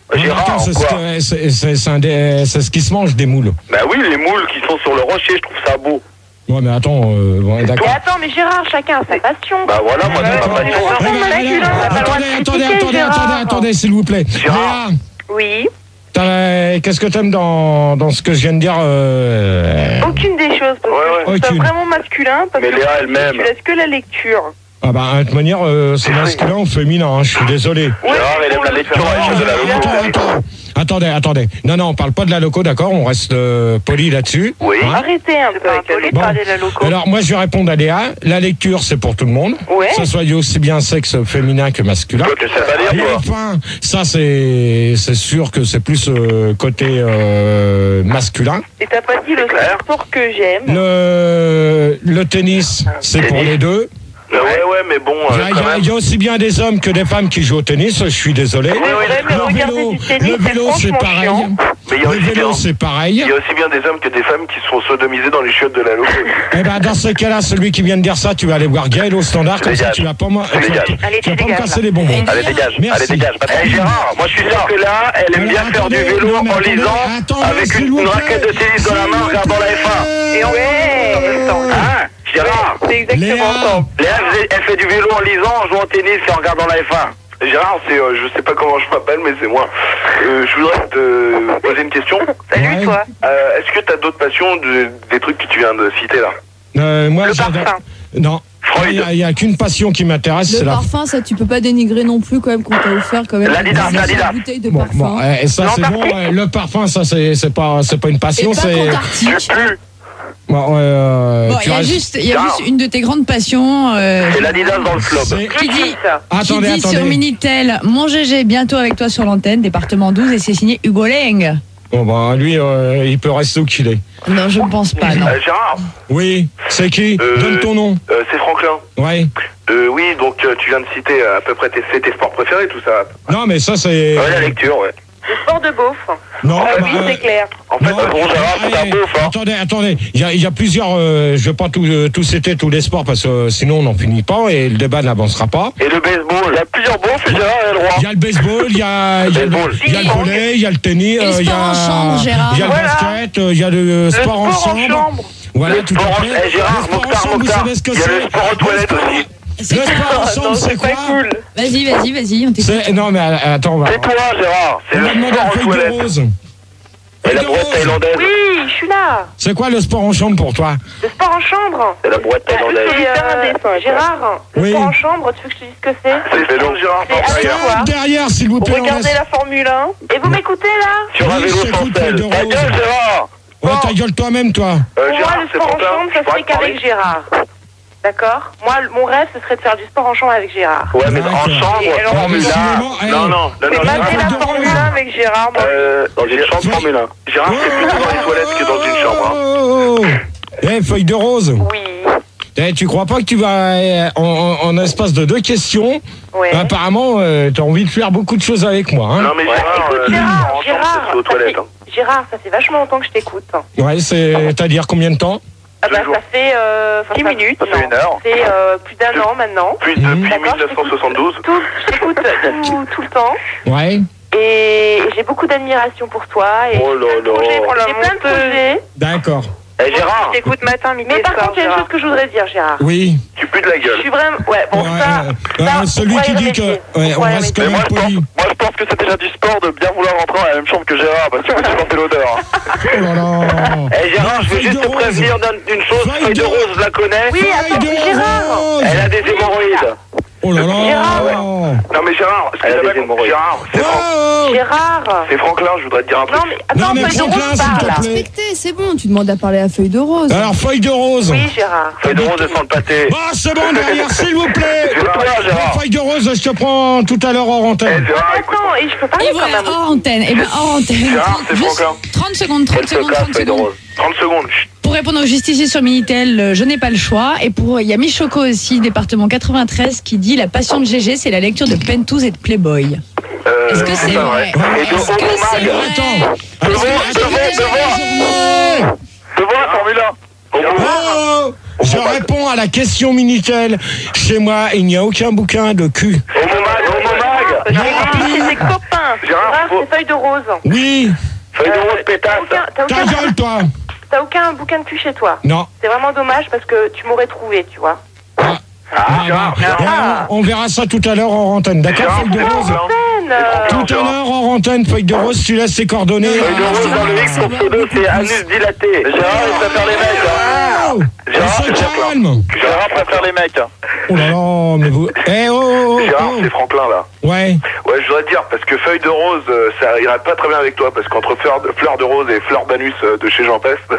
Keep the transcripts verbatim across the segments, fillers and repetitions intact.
Gérard, attends, c'est, quoi ce c'est, c'est, c'est, un des, c'est ce qui se mange des moules. Bah oui, les moules qui sont sur le rocher, je trouve ça beau. Ouais, mais attends, euh, bon, d'accord. Mais attends, mais Gérard, chacun a sa passion. Bah voilà, moi c'est ma passion. Attends, attendez, attendez, attendez, attendez, attendez, s'il vous plaît. Gérard. Léa, oui. t'as, qu'est-ce que t'aimes dans, dans ce que je viens de dire euh... Aucune des choses, parce Ouais, que ouais. je trouve Aucune. ça vraiment masculin, parce Mais que Léa elle-même. tu laisses que la lecture. Ah bah, de toute manière, euh, c'est masculin ou féminin, hein, je suis désolé. Gérard, elle aime la lecture, elle aime de la Attends, loco. attends, attendez, attendez. Non, non, on parle pas de la loco, d'accord, on reste euh, poli là-dessus. Oui. Hein. Arrêtez un peu avec la Bon. parler de la loco. Alors, moi, je vais répondre à Léa. La lecture, c'est pour tout le monde. Ouais. Que ce soit aussi bien sexe féminin que masculin. Toi, tu sais pas lire, Et toi. enfin, ça, c'est, c'est sûr que c'est plus euh, côté euh, masculin. Et t'as pas dit le clair. sport que j'aime. Le, le tennis, c'est pour les deux. Ouais, ouais, mais bon, Il y, euh, a, il y quand a- même. il y a aussi bien des hommes que des femmes qui jouent au tennis, je suis désolé. C'est vrai, mais Le regarder vélo, du tennis, le c'est vélo, c'est franchement pareil. chiant. Mais il y a Le aussi vélo, bien. c'est pareil. Il y a aussi bien des hommes que des femmes qui sont sodomisés dans les chiottes de la loco. Eh ben, dans ce cas-là, celui qui vient de dire ça, tu vas aller voir Gaël au standard, comme ça, Dégage. tu vas pas, moi, tu, Dégage. tu- Allez, tu vas tu pas me dégages, casser là. les bonbons. Allez, dégage. Merci. Allez, dégage. Eh, Gérard, moi je suis sûr que là, elle aime Alors, bien faire du attendez, vélo non, mais en attendez, lisant attendez, avec s'il une, vous une plaît. raquette de tennis dans la main en regardant la F un. Et on ouais, en même temps. Hein, Gérard? C'est exactement Léa. ça. Léa, elle, faisait- elle fait du vélo en lisant, en jouant au tennis et en regardant la F un. Gérard, c'est, euh, je sais pas comment je m'appelle, mais c'est moi. Euh, je voudrais te poser une question. Salut Ouais. toi. Euh, est-ce que t'as d'autres passions, de- des trucs que tu viens de citer là? Euh, moi, Le j'adore- parfum. Non. Freud. Il n'y a, a qu'une passion qui m'intéresse, Le c'est la. parfum, ça tu peux pas dénigrer non plus quand même qu'on t'a offert quand même. L'Adidas, une l'Adidas. bouteille de Bon, parfum. bon, eh, et ça Non, c'est par bon. contre- eh, le parfum, ça c'est, c'est pas, c'est pas une Et passion, pas c'est. qu'Antarctique. Tu pues. Bon, euh, Bon, tu il y a restes- juste, il y a Ah. juste une de tes grandes passions. Euh, C'est l'Adidas dans le club. C'est- qui dit, ça. qui Attendez, dit sur attendez. Minitel, mon G G bientôt avec toi sur l'antenne, département douze, et c'est signé Hugo Leng. Bon, bah, lui, euh, il peut rester où qu'il est. Non, je ne pense pas, non. Euh, Gérard, Oui, c'est qui Euh, Donne ton nom. euh, c'est Franklin. Ouais. Euh, oui, donc euh, tu viens de citer euh, à peu près tes, c'est tes sports préférés, tout ça. Non, mais ça c'est. Ouais, la lecture, ouais. Le sport de beauf. Non, Ah bah, oui, euh, c'est clair. En fait, non, bon, Gérard, c'est un allez, beauf, hein. Attendez, attendez. Il y a, il y a plusieurs. Euh, je vais pas tout, euh, tout citer tous les sports parce que euh, sinon on n'en finit pas et le débat n'avancera pas. Et le baseball, il y a plusieurs beaufs et Gérard est le roi. Il y a le baseball, il y a, il y a, le, Baseball. il y a le volley, il y a le tennis, Et le euh, il y sport a, en chambre, Gérard. il y a le Voilà. basket, euh, il y a le, Le sport, sport en en chambre. chambre. Voilà, Le tout sport à en- fait. Eh, Gérard, le sport en Mokhtar, chambre, vous Mokhtar, savez ce que il y a c'est le sport aux toilettes aussi. Le sport en chambre, Non, c'est c'est quoi pas cool. Vas-y, vas-y, vas-y, on t'écoute. C'est- Non, mais euh, attends, on va. C'est toi, Gérard. C'est On le va demander sport à aux Feuille de toilettes. Rose. Et Feuille la de brouette Rose. thaïlandaise. Oui, je suis là. C'est quoi le sport en chambre pour toi? Le sport en chambre. C'est la brouette Bah, thaïlandaise. je vais faire un dessin. Gérard, le Oui. sport en chambre, tu veux que je te dise ce que c'est? C'est le vélo, Gérard. C'est Par avec ailleurs. quoi? Derrière, s'il vous plaît. on Regardez reste- la Formule un. Et vous m'écoutez là? Sur un Oui, vélo je sans t'écoute, Feuille selle. de Ta Rose. gueule, Gérard. Ouais, ta gueule toi-même, toi. Euh, Pour Gérard, moi, le c'est sport en Franklin. chambre, ça Je pourrais serait te parler. qu'avec Gérard. D'accord? Moi, le- mon rêve, ce serait de faire du sport en chambre avec Gérard. Ouais, mais en D'accord. chambre, Et alors, Formule décidément, un. eh, Non, non, non, C'est non, pas Gérard. fait la Feuille de Formule Rose. un avec Gérard, moi. Euh, dans une chambre Formule un. Gérard, c'est plutôt dans les toilettes que dans une chambre. hein. Oh, oh, oh. Eh, Feuille de Rose. Oui. Eh, tu crois pas que tu vas, euh, en, en, en espace de deux questions, Ouais. apparemment, euh, t'as envie de faire beaucoup de choses avec moi. Hein. Non, mais Gérard, Écoute, euh, Gérard, en chambre, Gérard, c'est aux ça toilettes. fait- hein. Gérard, ça fait vachement longtemps que je t'écoute. Ouais, c'est-à-dire combien de temps? Ah bah, Deux jours. ça fait euh, dix minutes. Ça fait non. une heure. Ça fait euh, plus d'un an maintenant. Plus Mhm. depuis D'accord, mille neuf cent soixante-douze. Tout, je t'écoute tout, tout le temps. Ouais, Et j'ai beaucoup d'admiration pour toi. Et Oh là j'ai plein de là. projets, j'ai plein de projets. d'accord. Eh, Gérard, Je t'écoute matin, midi et soir. Mais par contre, il y a une chose que je voudrais dire, Gérard. Oui. tu pues de la Je gueule. suis vraiment. Ouais, bon, Ouais, ça. euh, ça, euh, celui on qui pourra y dit que. remédier. Ouais, on pourra y reste quand remédier. Mais même moi, je pense, poli. moi, je pense que c'est déjà du sport de bien vouloir rentrer dans la même chambre que Gérard, parce que tu portes l'odeur. hein. Oh là là. Eh, Gérard, je veux Feuille juste de te Rose. prévenir d'un- d'une chose. Feuille Feuille de de- Rose, je la connais. Oui, attends, Feuille de c'est Gérard. Rose. Elle a des hémorroïdes. Oh là là. Gérard, ouais. Non, mais Gérard, ce que Elle a j'avais des compris, Gérard, c'est Fran- Oh. Gérard. c'est Franklin, je voudrais te dire un truc. Non, mais attends, Non, mais Feuille de Franklin, Rose s'il te parle. plaît. Respecté, c'est bon, tu demandes à parler à Feuille de Rose. Alors, Feuille de Rose. Oui, Gérard. Feuille de Rose, sans le pâté. Bah, c'est bon, derrière, s'il vous plaît. C'est toi, Gérard. Feuille de Rose, je te prends tout à l'heure hors Eh, antenne. Gérard, écoute. Attends, et je peux parler Et quand voilà, même. hors antenne. Et bien, hors antenne. Gérard, c'est Juste Franklin. trente secondes, trente Elle se secondes, casse, trente Feuille de secondes. Rose. trente secondes. Chut. Pour répondre aux justiciers sur Minitel, euh, je n'ai pas le choix. Et pour, il y a Michoko aussi, département quatre-vingt-treize, qui dit la passion de G G, c'est la lecture de Penthouse et de Playboy. Euh, Est-ce que c'est pas vrai Et de Est-ce que Homo c'est Mag. vrai Attends. Devant, Est-ce que devant, c'est devant. vrai Devant la Formule un. Homo Mag. Oh, je réponds à la question Minitel. Chez moi, il n'y a aucun bouquin de cul. Homo Mag, Homo Mag. C'est tes copains. Gérard, Gérard, faut- c'est feuille de rose. Oui. Feuille de rose T'as pétasse. aucun, t'as Ta aucun, gueule, toi. t'as aucun bouquin de cul chez toi. Non. C'est vraiment dommage parce que tu m'aurais trouvé, tu vois. Ah, Ah, Gérard, bah, Gérard. on, on verra ça tout à l'heure en antenne. D'accord, Gérard, feuille de c'est rose. Franklin. Peine, euh, Tout à l'heure en antenne, feuille de rose, tu laisses tes coordonnées. Feuille de rose dans le X, son pseudo, c'est anus dilaté. Gérard, il préfère les mecs. hein. Oh, Gérard, on se c'est Franklin. calme. Gérard préfère les mecs. Oh là là, mais vous... Eh oh, oh, oh, Gérard, oh. c'est Franklin, là. Ouais. Ouais, je voudrais dire, parce que feuille de rose, euh, ça irait pas très bien avec toi, parce qu'entre fleur de, fleur de rose et fleur d'anus euh, de chez Jean Peste. mais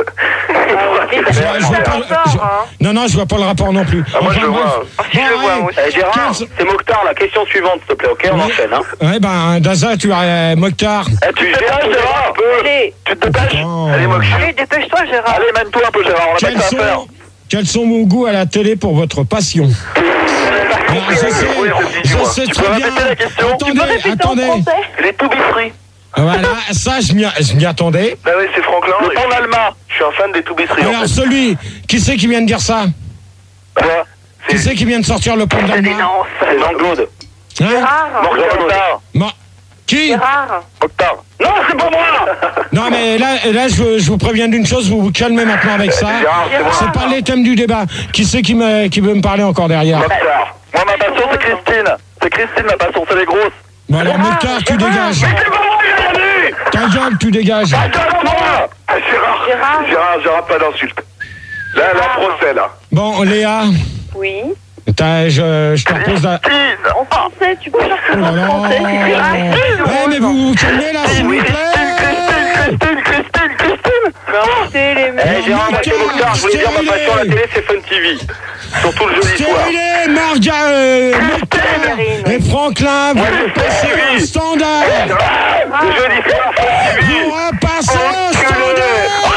t'as Je pas vois- je vois de pas rapport, le- je- hein. Non, non, je vois pas le rapport non plus. Ah, moi, je le bref. vois. Si, je le vois, moi aussi. Eh, Gérard, Quinze- c'est Mokhtar, la question suivante, s'il te plaît, ok, on Oui. enchaîne, hein. Ouais, ben, Daza, tu as euh, Mokhtar. Eh, tu te dépêches, Gérard, un peu. Allez, Tu te dépêches. Oh. Allez, Mokhtar. allez, dépêche-toi, Gérard. Allez, mène-toi un peu, Gérard, on a pas Quels que ça à faire. sont, quels sont vos goûts à la télé pour votre passion? Alors, je sais, Oui, c'est je dis-moi. sais Tu très peux bien. répéter la question? Tu peux Attendez, répéter en attendez. français? Les toubisseries. Voilà, ça, je m'y je m'y attendais. Bah oui, c'est Franklin. Le pan d'Alma. Je suis un fan des toubisseries, en Alors, fait. celui, qui c'est qui vient de dire ça? Quoi? Qui c'est qui vient de sortir le pont d'Alma? C'est Jean-Claude. Hein? Gérard. Mokhtar. Mo- Qui? Gérard. Mokhtar. Non, c'est pas moi. Non, mais là, là je, je vous préviens d'une chose, vous vous calmez maintenant avec ça. Gérard, c'est moi. C'est pas les thèmes du débat. Qui c'est qui, me, qui veut me parler encore derrière? Mokhtar. Moi, ma passion, c'est Christine. C'est Christine, ma passion, c'est les grosses. Bon, alors, Mokhtar, tu dégages. C'est pas moi qui l'a dit. Ta gueule, tu dégages. Attends-moi. Ah, Gérard. Gérard. Gérard, Gérard, pas d'insulte. Là, la procès, là. Bon, Léa, Oui. t'as- je, je te repose la... Christine. En français, tu peux faire Oh là en là. français. C'est Gérard. Eh, mais vous vous calmez là, s'il vous plaît. Christine, Christine, Christine. C'est les mecs. Eh, Gérard, moi, c'est Mokhtar. Je voulais dire, ma passion à la télé, c'est Fun T V. Surtout le jeudi soir. Stérilé, Marga, euh, Mokhtar et Franklin, vous Ouais, repassez Stérilé. au standard. Le jeudi soir, Fun T V. Vous repassez au standard.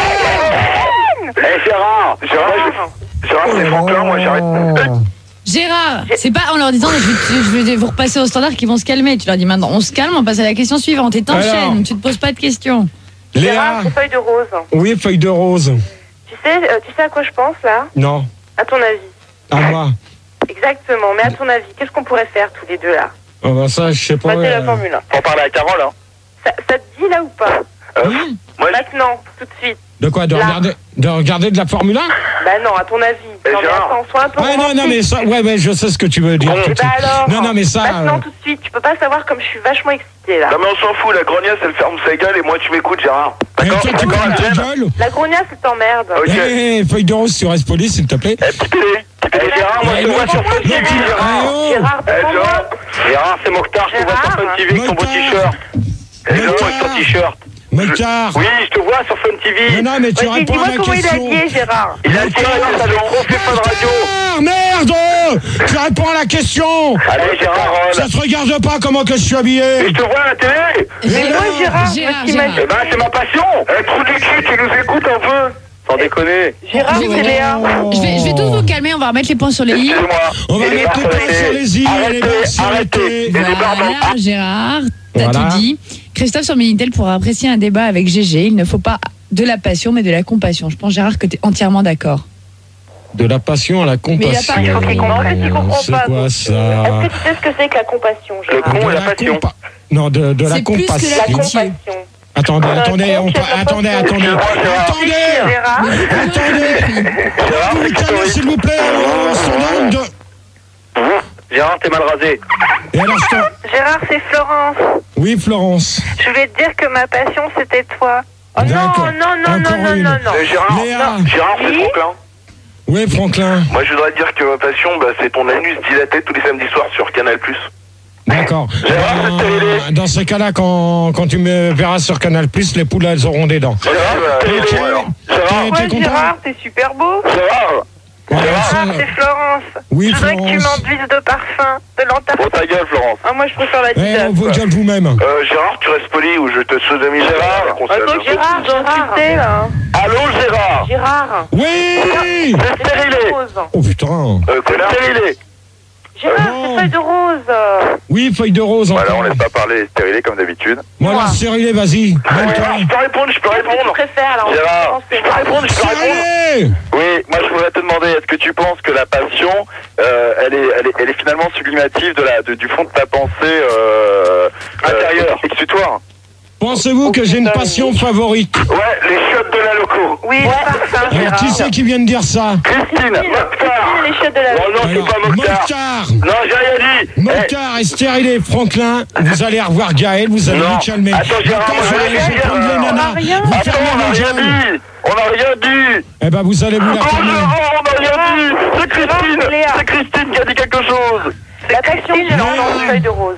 Eh, Gérard. Gérard, je- Gérard, c'est Franklin, moi, j'arrête. Gérard, c'est pas en leur disant je vais, je vais vous repasser au standard qu'ils vont se calmer. Tu leur dis maintenant on se calme, on passe à la question suivante et t'enchaînes, Alors. tu te poses pas de questions. Léa, Gérard, c'est feuille de rose. oui, feuille de rose. Tu sais, euh, tu sais à quoi je pense là? Non, À ton avis. à moi. Exactement. Mais à ton avis, qu'est-ce qu'on pourrait faire tous les deux là? Oh, ben ça, je sais pas. Passer la euh, Formule un. Faut parler à Carole, hein. Ça, ça te dit là ou pas? oui. Moi, je- Maintenant, tout de suite. De quoi, de Là. regarder, de regarder de la Formule un? Bah non, à ton avis. Eh, Non mais Gérard. attends, sois un peu Ouais, non, non, mais romantique. ça, ouais, ouais, je sais ce que tu veux dire. Bon, tout Eh de bah suite. alors. Non, non, mais ça. Maintenant, euh, tout de suite. Tu peux pas savoir comme je suis vachement excitée là. Non, mais on s'en fout, la grognasse, elle ferme sa gueule et moi, tu m'écoutes, Gérard. eh, D'accord? toi, tu D'accord, fermes ta Adèle? gueule. La grognasse, elle t'emmerde. Ok. Eh, eh, feuille de rose sur S Police, s'il te plaît. Eh, petit télé. Petit télé, Gérard, moi, je te vois sur Fun T V, Eh, Gérard. oh. Gérard, Eh, devant moi. Gérard, Gérard, c'est Mokhtar, je te vois sur Fun T V avec ton beau Mokhtar. t-shirt. Eh, Gérard, Mokhtar. avec ton t-shirt. Mokhtar. Oui, je te vois sur Fun T V. Mais non, mais tu Vas-y, réponds dis-moi à la comment il a question. lié, Gérard. Il a tiré dans le gros fait pas de radio. Ah, merde! Tu réponds à la question! Allez, Gérard, Ça te regarde pas comment que je suis habillé? et je te vois à la télé. Mais moi, Gérard, Gérard, moi, ce qui m'a- Gérard. Eh ben, c'est ma passion. Eh, trou du cul, tu nous écoutes un peu. Sans déconner. Gérard, Je vais- c'est Léa. Je vais, je vais tous vous calmer, on va remettre les points sur les i. Excusez-moi. On va Et les mettre les barres points sur les i et les Arrêtez, barres sur les arrêtez. t. Et les barres dans- Voilà, Gérard, t'as Voilà. tout dit. Christophe sur Minitel pourra apprécier un débat avec G G. Il ne faut pas de la passion, mais de la compassion. Je pense, Gérard, que tu es entièrement d'accord. De la passion à la compassion. Mais il y a pas un truc qui comprend. En fait, il comprend C'est pas, quoi donc. ça? Est-ce que tu sais ce que c'est que la compassion, Le Gérard? con De et la passion. compa- Non, de, de la C'est plus que la compassion. La pitié. compassion. Attendez, Euh, attendez, on donc, pa- il y a pas attendez, de- attendez, Gérard, Gérard. attendez, Gérard. attendez. Gérard, Vous vous calmez, c'est s'il vous plaît, on s'en donne de... Gérard, t'es mal rasé. Et alors, je t'en- Gérard, c'est Florence. Oui, Florence. Je voulais te dire que ma passion, c'était toi. Oh non, D'accord. non, non, Encore non, non, une. non, non. Euh, Gérard, Léa. Gérard, c'est Oui. Franklin. Oui, Franklin. Moi, je voudrais dire que ma passion, bah, c'est ton anus dilaté tous les samedis soirs sur Canal plus. D'accord. Gérard, c'est télé. Euh, dans ces cas-là, quand, quand tu me verras sur Canal plus, les poules, elles auront des dents. Gérard, c'est télé. Ok. Gérard, T'es- t'es Ouais, content? Gérard, t'es super beau. Gérard. Ouais, Gérard, ça, c'est Florence. Oui, Je voudrais que tu Florence. m'enduises de parfum, de Bon, l'antarctique. ta gueule, Florence. Ah, moi, je préfère la Eh, tisane. on vous gueule vous-même. Euh, Gérard, tu restes poli ou je te sodomie Gérard. Attends, Gérard, j'ai là. Allô, Gérard. Gérard. Oui! C'est stérilé. Rose. Oh putain. Euh, connard. Stérilé. Gérard, Non. c'est feuille de rose. Oui, feuille de rose Voilà, encore. on laisse pas parler stérilé comme d'habitude. Voilà, stérilé, vas-y. Donne-toi. Je peux répondre, je peux Qu'est-ce que tu répondre. préfères alors? Gérard, je peux répondre, je peux répondre. Stérilé. Oui, moi je voudrais te demander, est-ce que tu penses que la passion, euh, elle, est, elle, est, elle est finalement sublimative de la, de, du fond de ta pensée euh, intérieure, euh, exutoire? Pensez-vous que j'ai une passion favorite? Ouais, les chiottes de la loco. Oui, le parfum, Alors, Gérard. qui c'est qui vient de dire ça? Christine, Mokhtar. Christine, les chiottes de la Non, non, Alors, c'est pas Mokhtar. Mokhtar. Non, j'ai rien dit. Mokhtar et stérilé, Franklin, vous allez revoir Gaël, vous allez Non. vous calmer. Attends, Gérard, Quand on a je vais rien dit, prendre les Gérard. nanas, On a rien vous Eh, attends, fermez on n'a vos rien gueules. dit. On n'a rien dit. Eh ben, vous allez vous la Oh, fermer. Gérard, on n'a rien dit. C'est Christine. Léa. C'est Christine qui a dit quelque chose. La passion, Gérard, dans une feuille de rose.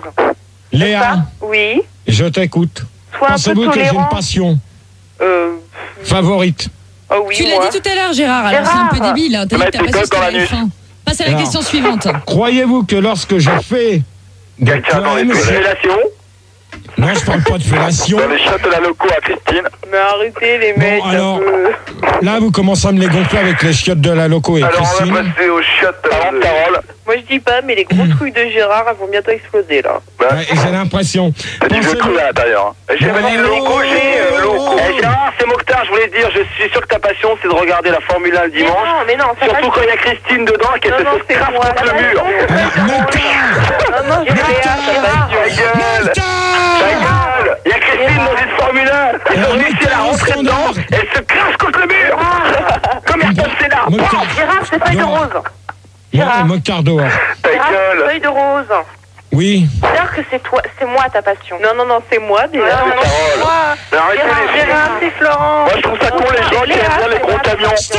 Léa, Oui. je t'écoute. Sois un peu Pensez-vous que j'ai une tolérant. passion Euh. favorite? Oh oui, Tu l'as moi. dit tout à l'heure, Gérard, alors c'est un peu Gérard. débile. Hein. T'as dit Mettre que ta tes passion codes dans c'était la la nuque. F un. Passe à la Alors. question suivante. Croyez-vous que lorsque je fais des Quelqu'un dans les poèmes, félations, non, je parle pas de fellation. dans les chiottes de la loco à Christine. Mais arrêtez les mecs. Bon, alors, un peu. là, vous commencez à me les gonfler avec les chiottes de la loco et Alors, on Christine. va passer aux chiottes de Carole. Moi je dis pas, mais les gros trucs de Gérard elles vont bientôt exploser là. Ouais, et j'ai l'impression. T'as du vieux Pensez-vous- cru à l'intérieur. hein. J'ai Oh, pas dit loco, j'ai euh, loco. Eh, Gérard, c'est Mokhtar, je voulais te dire, je suis sûr que ta passion c'est de regarder la Formule un le Mais dimanche. non, mais non, c'est Surtout pas... quand il y a Christine dedans qui Non, essaie non, de se c'est crasse moi. contre le La mur. passion, Alors, Mokhtar. Non, non, Ta Gérard, c'est pas gueule Ta Mokhtar. gueule Il y a Christine dans une Formule un. Ils ont Alors, réussi à la Mokhtar, rentrer dedans. standard. Elle se crache contre le mur. Comme Ayrton Senna. Mokhtar. Gérard, c'est feuille de Non. rose. Non, Gérard. Mokhtar dehors. Ta Gérard, gueule. feuille de rose. Oui. J'espère que c'est toi, c'est moi ta passion. Non, non, non, c'est moi déjà. C'est Non, non, c'est Carole. moi. Mais arrêtez Gérard, les filles. Gérard, c'est Florent. Moi je trouve ça con les gens qui Léa, aiment bien les c'est gros moi ta camions. passion.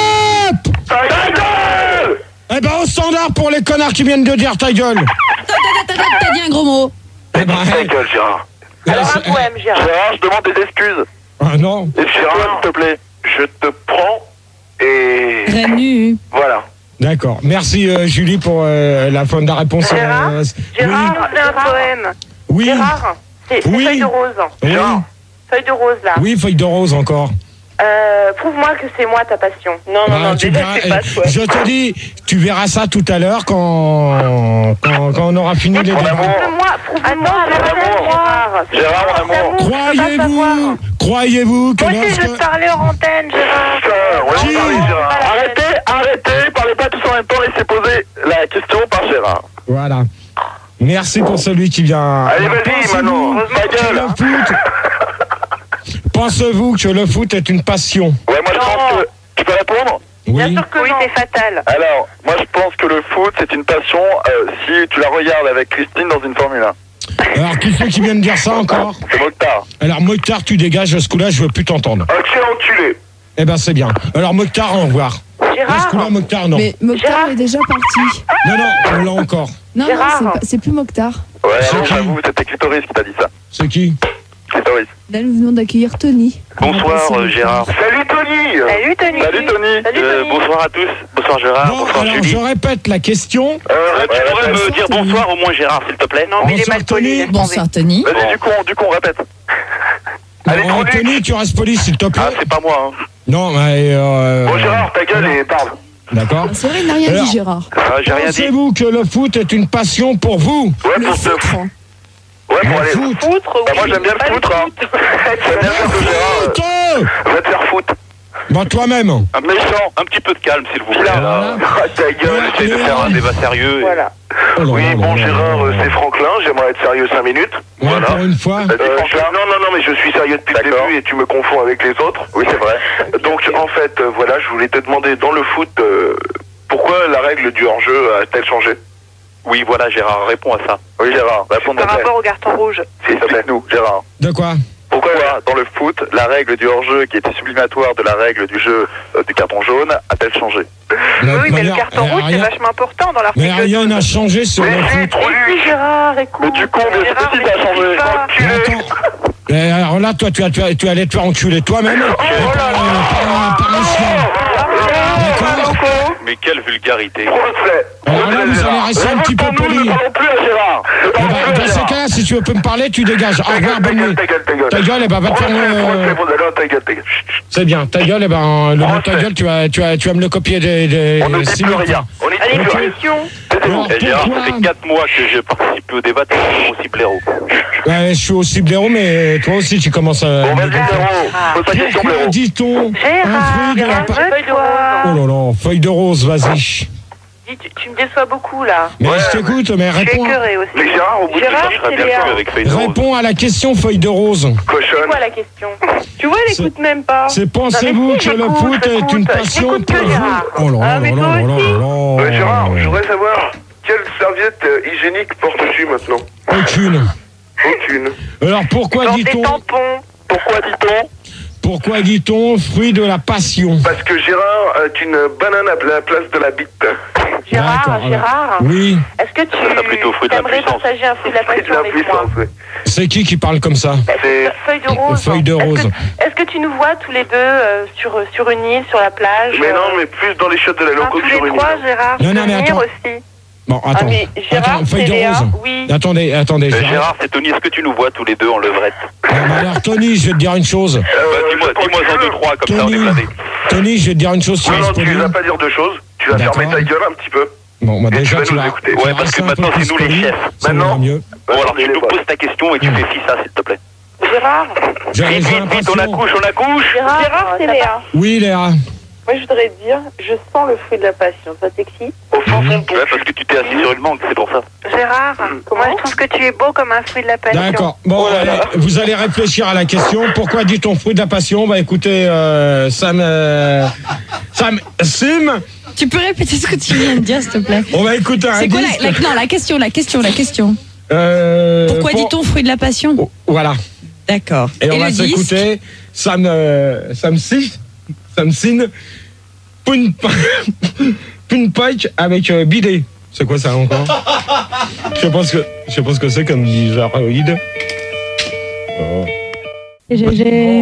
Stop. Ta gueule Eh ben, au standard pour les connards qui viennent de dire ta gueule. T'as t'as- t'as- t'as dit un gros mot. Eh ben, Ta gueule Gérard. Alors un eh, poème, Gérard. Gérard, je demande des excuses. ah non. Et Gérard, s'il te plaît, je te prends et Reine nue. voilà. D'accord. Merci euh, Julie pour euh, la fin de la réponse. Gérard, euh, Gérard, c'est un poème. Oui. Gérard, c'est c'est Oui. feuille de rose. Oui. Gérard. Feuille de rose là. Oui, feuille de rose encore. Euh, prouve-moi que c'est moi ta passion. Non, non, Ah, non, tu déjà verras, c'est pas euh, toi. je te dis, tu verras ça tout à l'heure quand, quand, quand on aura fini les Mon débats. amour. Prouve-moi, prouve-moi, Gérard. Gérard. Gérard, mon amour. Croyez-vous, croyez-vous que Moi aussi je veux te lorsque... parler en antenne, Gérard. Putain, on laisse Qui parler Gérard. Arrêtez, arrêtez, parlez pas tous en même temps, laissez poser la question par Gérard. Voilà. Merci pour celui qui vient. Allez, Alors, vas-y, pensez-vous Manon, ta que gueule. le foot... Pensez-vous que le foot est une passion? Ouais, moi je pense que... Tu peux répondre? Bien Oui. sûr que oui, c'est fatal. Alors, moi je pense que le foot c'est une passion euh, si tu la regardes avec Christine dans une Formule un. Alors, qui c'est qui vient de dire ça encore? C'est Mokhtar. Alors, Mokhtar, tu dégages de ce coup-là, je veux plus t'entendre. Excellent enculé. Eh ben, c'est bien. Alors, Mokhtar, au revoir. De ce Gérard, coup-là, Mokhtar, non. Mais Mokhtar Gérard. est déjà parti. Non, non, on l'a encore. Non, non, Gérard. c'est pas- c'est plus Mokhtar. Ouais, C'est non, qui j'avoue, c'était Clitoris qui t'a dit ça. C'est qui? Clitoris. Là, nous venons d'accueillir Tony. Bonsoir On va passer euh, le Gérard. Salut Tony. salut Tony. Salut Tony. Salut Euh, Tony. bonsoir à tous. Bonsoir Gérard. Bon, bonsoir alors, Julie. je répète la question. Euh, Euh, tu ouais, pourrais ouais, me bonsoir, dire Tony. bonsoir au moins Gérard s'il te plaît. Non, mais il est Bonsoir, mal poli. Tony. laisse tomber. Bonsoir Tony. Vas-y, du coup, on- du coup, on répète. Allez, Alors, Tony. Tony, tu restes poli, s'il te plaît. Ah, c'est pas moi. Hein. Non, mais... Euh, Bon, Gérard, ta gueule et parle. D'accord. C'est vrai, il n'a rien Alors, dit, Gérard. Ah, j'ai rien dit. Pensez-vous que le foot est une passion pour vous? Ouais, Le pour te... foot. Ouais, pour Le aller... foot. Foutre, Bah, moi, oui, j'aime bien pas le foot, hein. J'aime bien faire que Gérard. Foot. euh, Va te faire foutre. Bah, toi-même. Un méchant, un petit peu de calme s'il vous plaît. Là. Là. Ah, ta gueule. J'essaie de faire un débat sérieux. et- Voilà. Oh là Oui, là bon, là Gérard, là euh, là. c'est Franklin. J'aimerais être sérieux cinq minutes. Ouais, Voilà. Encore une fois. Euh, je- non, non, non, mais je suis sérieux depuis le début et tu me confonds avec les autres. Oui, c'est vrai. Donc, en fait, euh, voilà, je voulais te demander, dans le foot, euh, pourquoi la règle du hors-jeu a-t-elle changé? Oui, voilà Gérard, réponds à ça. Oui, Gérard, réponds Par rapport au carton rouge. S'il te plaît, nous, Gérard. De quoi? Pourquoi, dans le foot, la règle du hors-jeu, qui était sublimatoire de la règle du jeu euh, du carton jaune, a-t-elle changé? De Oui, toute mais le manière, carton euh, rouge, c'est rien- vachement important dans Mais l'article. rien n'a changé sur le Mais si, foot. trop Et lui. puis Gérard, écoute. Mais du con, mais Gérard, c'est petit, ça a mais changé. pas. Mais Enculé. attends. Eh, alors là, toi, tu, as, tu, as, tu allais te faire enculer toi-même. Oh et là par, là. euh, par, par un chien. D'accord. Mais quelle vulgarité. Reflet. Alors là, vous allez rester un petit peu poli. Ne parlons plus à Gérard. Ne Eh parlons ben, plus à dans ces Gérard. cas-là, si tu veux pas me parler, tu dégages. Au Ta revoir, gueule, ta bonne gueule, nuit. ta gueule, ta gueule. Ta gueule, eh ben, va te faire... Reflet, euh, reflet, bon, alors, ta gueule, ta gueule. Chut, chut. C'est bien, ta gueule, eh ben, le mot ta gueule, tu vas, tu, vas, tu vas me le copier des... des On ne dit plus Simon. rien. On n'y dit Allez, Ok. punition. Alors, Eh, Gérard, pourquoi ça fait quatre mois que j'ai participé au débat, t'es toujours aussi blaireau. Ouais, je suis aussi blaireau, mais toi aussi, tu commences à... Bon, vas-y, Blaireau. Pose ta question, Pourquoi Blaireau. dit-on un Gérard, fruit de la... Gérard, pa- feuille de Oh rose. là là, feuille de rose, vas-y. Dis, tu, tu me déçois beaucoup, là. Mais Ouais, je t'écoute, mais Je suis réponds, écœurée aussi. Mais Gérard, au bout de Gérard, ça, Je serais c'est bien Léa. sûr avec feuille de rose. réponds à la question feuille de rose. C'est cochonne. quoi la question? Tu vois, elle C'est- écoute même pas. C'est pensez-vous Non, mais si, que le j'écoute, foot est j'écoute. une passion J'écoute pour que vous? Gérard. Oh là Ah, là mais là toi là là aussi. là. Euh, Gérard, je voudrais savoir quelle serviette euh, hygiénique portes-tu maintenant? Aucune. Aucune. Alors pourquoi Dans tes dit-on tampons. Pourquoi dit-on? pourquoi dit-on fruit de la passion? Parce que Gérard est une banane à la place de la bite. Gérard, D'accord, Gérard, Oui, est-ce que tu serait plutôt fruit de la aimerais puissance. partager un fruit de la C'est de passion la avec moi? puissance, ouais. c'est qui qui parle comme ça? C'est... Feuille de rose. Feuille de Est-ce que- rose. Est-ce que tu nous vois tous les deux euh, sur, sur une île, sur la plage? Mais euh, non, mais plus dans les chiottes de la non, loco que tous sur les une trois, île. Gérard. Non, non, mais venir attends. aussi. Bon, Ah, attends. mais Gérard, Attends, feuille c'est de Léa. rose. Oui. Attendez, attendez, Euh, Gérard. Gérard, c'est Tony, est-ce que tu nous vois tous les deux en levrette? Non, mais alors Tony, je vais te dire une chose. Euh, Bah, dis-moi, je pense dis-moi que un, tu deux, veux. trois, comme ça on est Tony, bladé. Tony, je vais te dire une chose. Tu Non, non, restes tu poli. vas pas dire deux choses. Tu vas D'accord. fermer ta gueule un petit peu. Bon, bah Et tu déjà, vas tu nous vas. écouter. tu Ouais, vas parce rester que un peu maintenant, plus c'est nous les poli, chefs. ça Maintenant. ira mieux. Bon, alors mais tu les nous boîtes. poses ta question et tu fais fi ça, s'il te plaît. Gérard, J'ai Vite, j'ai vite, vite, on l'impression. accouche, on accouche. Gérard, Gérard c'est Léa. Oui, Léa. Moi, je voudrais te dire, je sens le fruit de la passion. Ça t'excite? Au fond fond de ton Ouais, parce que tu t'es assis sur une mangue, c'est pour ça. Gérard, moi, je trouve que tu es beau comme un fruit de la passion. D'accord. Bon, Oh là là. allez, vous allez réfléchir à la question. Pourquoi dit-on fruit de la passion? Bah écoutez, euh, Sam, euh, Sam, Sim, Tu peux répéter ce que tu viens de dire, s'il te plaît? on va écouter un C'est quoi la, disque. la- non, la question, la question, la question. Euh, Pourquoi pour- dit-on fruit de la passion? Oh, voilà. D'accord. Et, on le va disque s'écouter Sam, euh, Sam Sin, Sam Sin, Pun Pun Pike avec euh, bidet. C'est quoi ça encore? Je pense que je pense que c'est comme du jaroïde. Oh. G G.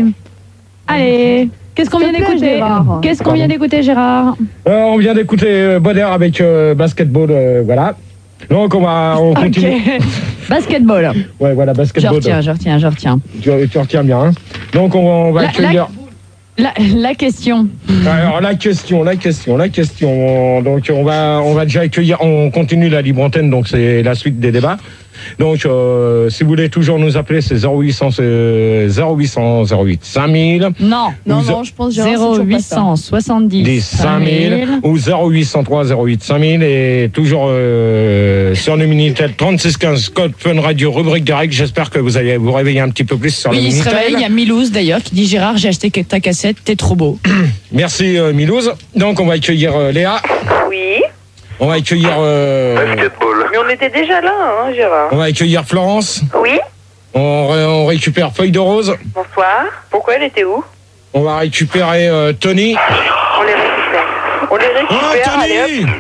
Allez, qu'est-ce qu'on S'il vient te plaît, d'écouter? Gérard. Qu'est-ce qu'on vient d'écouter, Gérard? Euh, on vient d'écouter euh, Bonner avec euh, basketball, euh, voilà. Donc on va on continue. Ok. Basketball. Ouais, voilà, Je basketball. retiens, je retiens, je retiens. Tu, tu retiens bien. Hein. Donc on, on va La- accueillir. La, la question. Alors la question, la question, la question. Donc on va, on va déjà accueillir. On continue la libre antenne. Donc c'est la suite des débats. Donc euh, si vous voulez toujours nous appeler, c'est zéro huit cents euh, zéro huit cents zéro huit cinq mille. Non. Non, Vous- non, je pense Gérard, c'est zéro toujours pas huit ça. cent soixante-dix. Des cinq mille ou zéro huit cent trois zéro huit cinq mille et toujours euh, sur le Minitel trente-six quinze code Fun Radio rubrique de règles. J'espère que vous allez vous réveiller un petit peu plus sur Oui, le il se Minitel. réveille. Il y a Milouz d'ailleurs qui dit Gérard, j'ai acheté ta cassette, t'es trop beau. Merci euh, Milouz. Donc on va accueillir euh, Léa. Oui. On va accueillir euh, Basketball. Mais on était déjà là, hein, Gérard. on va accueillir Florence. Oui. On, ré- on récupère Feuille de Rose. Bonsoir. Pourquoi elle était où? On va récupérer euh, Tony. On les récupère. On les Oh récupère, allez hop. Tony.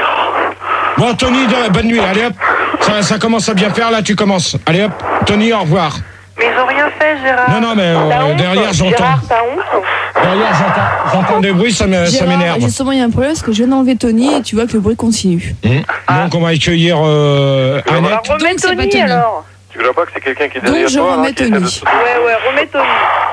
Bon Tony, de- bonne nuit. Allez hop. Ça, ça commence à bien faire là. Tu commences. Allez hop. Tony, au revoir. Mais ils ont rien fait, Gérard. Non non mais euh, T'as honte, derrière j'entends. Gérard, t'as honte? Derrière j'entends. J'entends des bruits. Ça me- ça Gérard, m'énerve. justement, il y a un problème parce que je viens d'enlever Tony et tu vois que le bruit continue. Donc on va accueillir euh, Alors Annette. remets Donc, c'est pas Tony, Tony. alors. Tu vois pas que c'est quelqu'un qui est Donc, derrière je toi, remets hein, qui essaie Tony. de se- Ouais, ouais, remets Tony.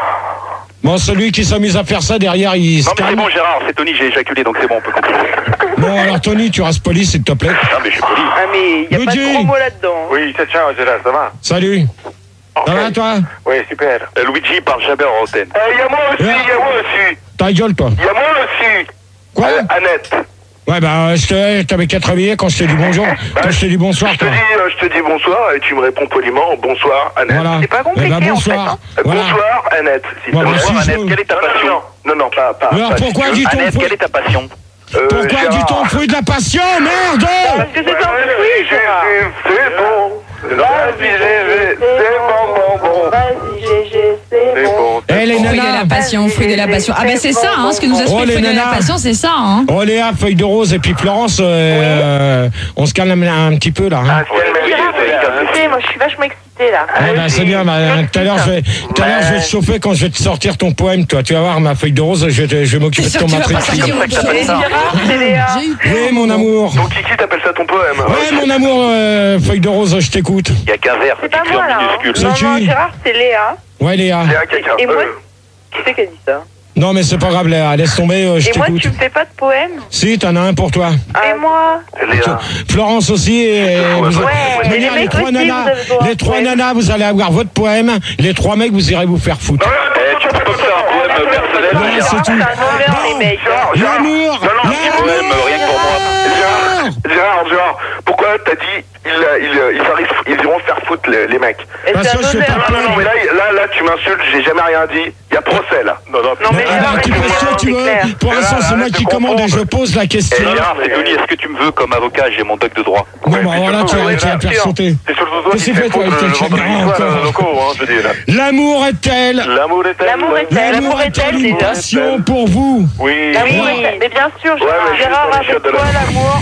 Bon celui qui s'amuse à faire ça derrière il se Non mais c'est calme. bon Gérard, c'est Tony, j'ai éjaculé donc c'est bon, on peut continuer. Bon alors Tony tu restes poli s'il te plaît. Non mais je suis poli. Ah, mais y a pas Luigi. de gros mots là-dedans. Oui, c'est ciao, Gérard, ça va? Salut. Ça va toi? Oui, super. Euh, Luigi parle jamais en antenne. Il y a moi aussi, il y a moi aussi. Ta gueule toi. Il y a moi aussi. Quoi? Euh, Annette. Ouais bah je te t'avais qu'à te réveiller quand je t'ai dit bonjour. Quand je t'ai dit bonsoir Je te toi. dis, euh, je te dis bonsoir et tu me réponds poliment bonsoir, Annette. Voilà. C'est pas compliqué, Eh ben, en bonsoir. fait, hein. Euh, Voilà. Bonsoir, Annette. s'il Bon, te bah, plaît. si Bonsoir je- Annette, quelle est ta Non, non, passion? non, non, non, pas, pas. Alors pas, si pourquoi tu veux. dit-on Annette, fruit quelle est ta passion? Euh, Pourquoi Gérard. dit-on fruit de la passion? Merde! Parce que c'est un fruit, Gérard. C'est bon. Vas-y, Gégé, c'est bon, bon, bon. Vas-y, Gégé, c'est C'est bon. bon. Eh les Fruit de la nanas! passion, fruit de la passion. Ah ben c'est ça, hein, ce que nous Oh, explique les fruit de la nanas. passion, c'est ça, hein. Oh Léa, Feuille de Rose et puis Florence, euh, on se calme un, un petit peu là. Hein. Ah, c'est le Gérard, mec, c'est tu sais, moi je suis vachement excitée là. Ouais, bah, c'est bien, bah, tout à l'heure je vais, tout à l'heure je vais te chauffer quand je vais te sortir ton poème, toi. Tu vas voir ma feuille de rose, je vais, te- je vais m'occuper T'es de sûr ton que tu vas pas matrix. sortir autre chose, Et hein. Gérard, c'est Léa. J'ai eu peur. Oui, mon amour. Donc Kiki t'appelle ça ton poème. Ouais, mon amour, euh, Feuille de Rose, je t'écoute. Il y a qu'un verre, C'est c'est pas écrit moi en là. hein. minuscule. C'est Non, non, qui Gérard, c'est Léa. Ouais, Léa. Léa, quelqu'un. Et moi, Euh, qui c'est qui a dit ça? Non, mais c'est pas grave, Léa, laisse tomber, euh, je Et moi, t'écoute. tu me fais pas de poème? Si, t'en as un pour toi. Et moi? Léa. Florence aussi, et vous Ouais, de et les manière, les mecs trois aussi, nanas, vous avez droit. les trois Ouais. nanas, vous allez avoir votre poème. Les trois mecs, vous irez vous faire foutre. Eh, tu peux pas me faire un poème personnel, Ouais, Gérard. c'est tout. C'est un honneur, les mecs. Gérard, Gérard. L'amour, Non, non, l'amour. poème, rien que pour moi. Gérard, Gérard, Gérard, pourquoi t'as dit ils, ils, ils, arrivent- ils iront faire foutre les, les mecs? Et Parce c'est que un je fais honneur. pas Non, non, non, mais là, là, là tu m'insultes, j'ai jamais rien dit. Il y a procès là. Non, non, Non, mais Ah bah, Gérard, tu c'est fais ce que tu clair, veux. c'est clair. Pour l'instant, c'est moi qui commande et je pose la question. Eh, Gérard, c'est Tony, est-ce que tu me veux comme avocat? J'ai mon doc de droit. Non, bah alors là, tu vas tu vas te faire sauter. C'est surtout toi Qu'est-ce qui qu'il fait, fais toi, foutre avec le tes vendredi caméras soir, encore locaux, hein, je dis là. L'amour est-elle L'amour est-elle L'amour est-elle L'amour est-elle une déjà? passion pour vous? Oui. L'amour est-elle? Mais bien sûr, Gérard, mais juste Gérard, dans les avec chiottes de toi, la- l'amour,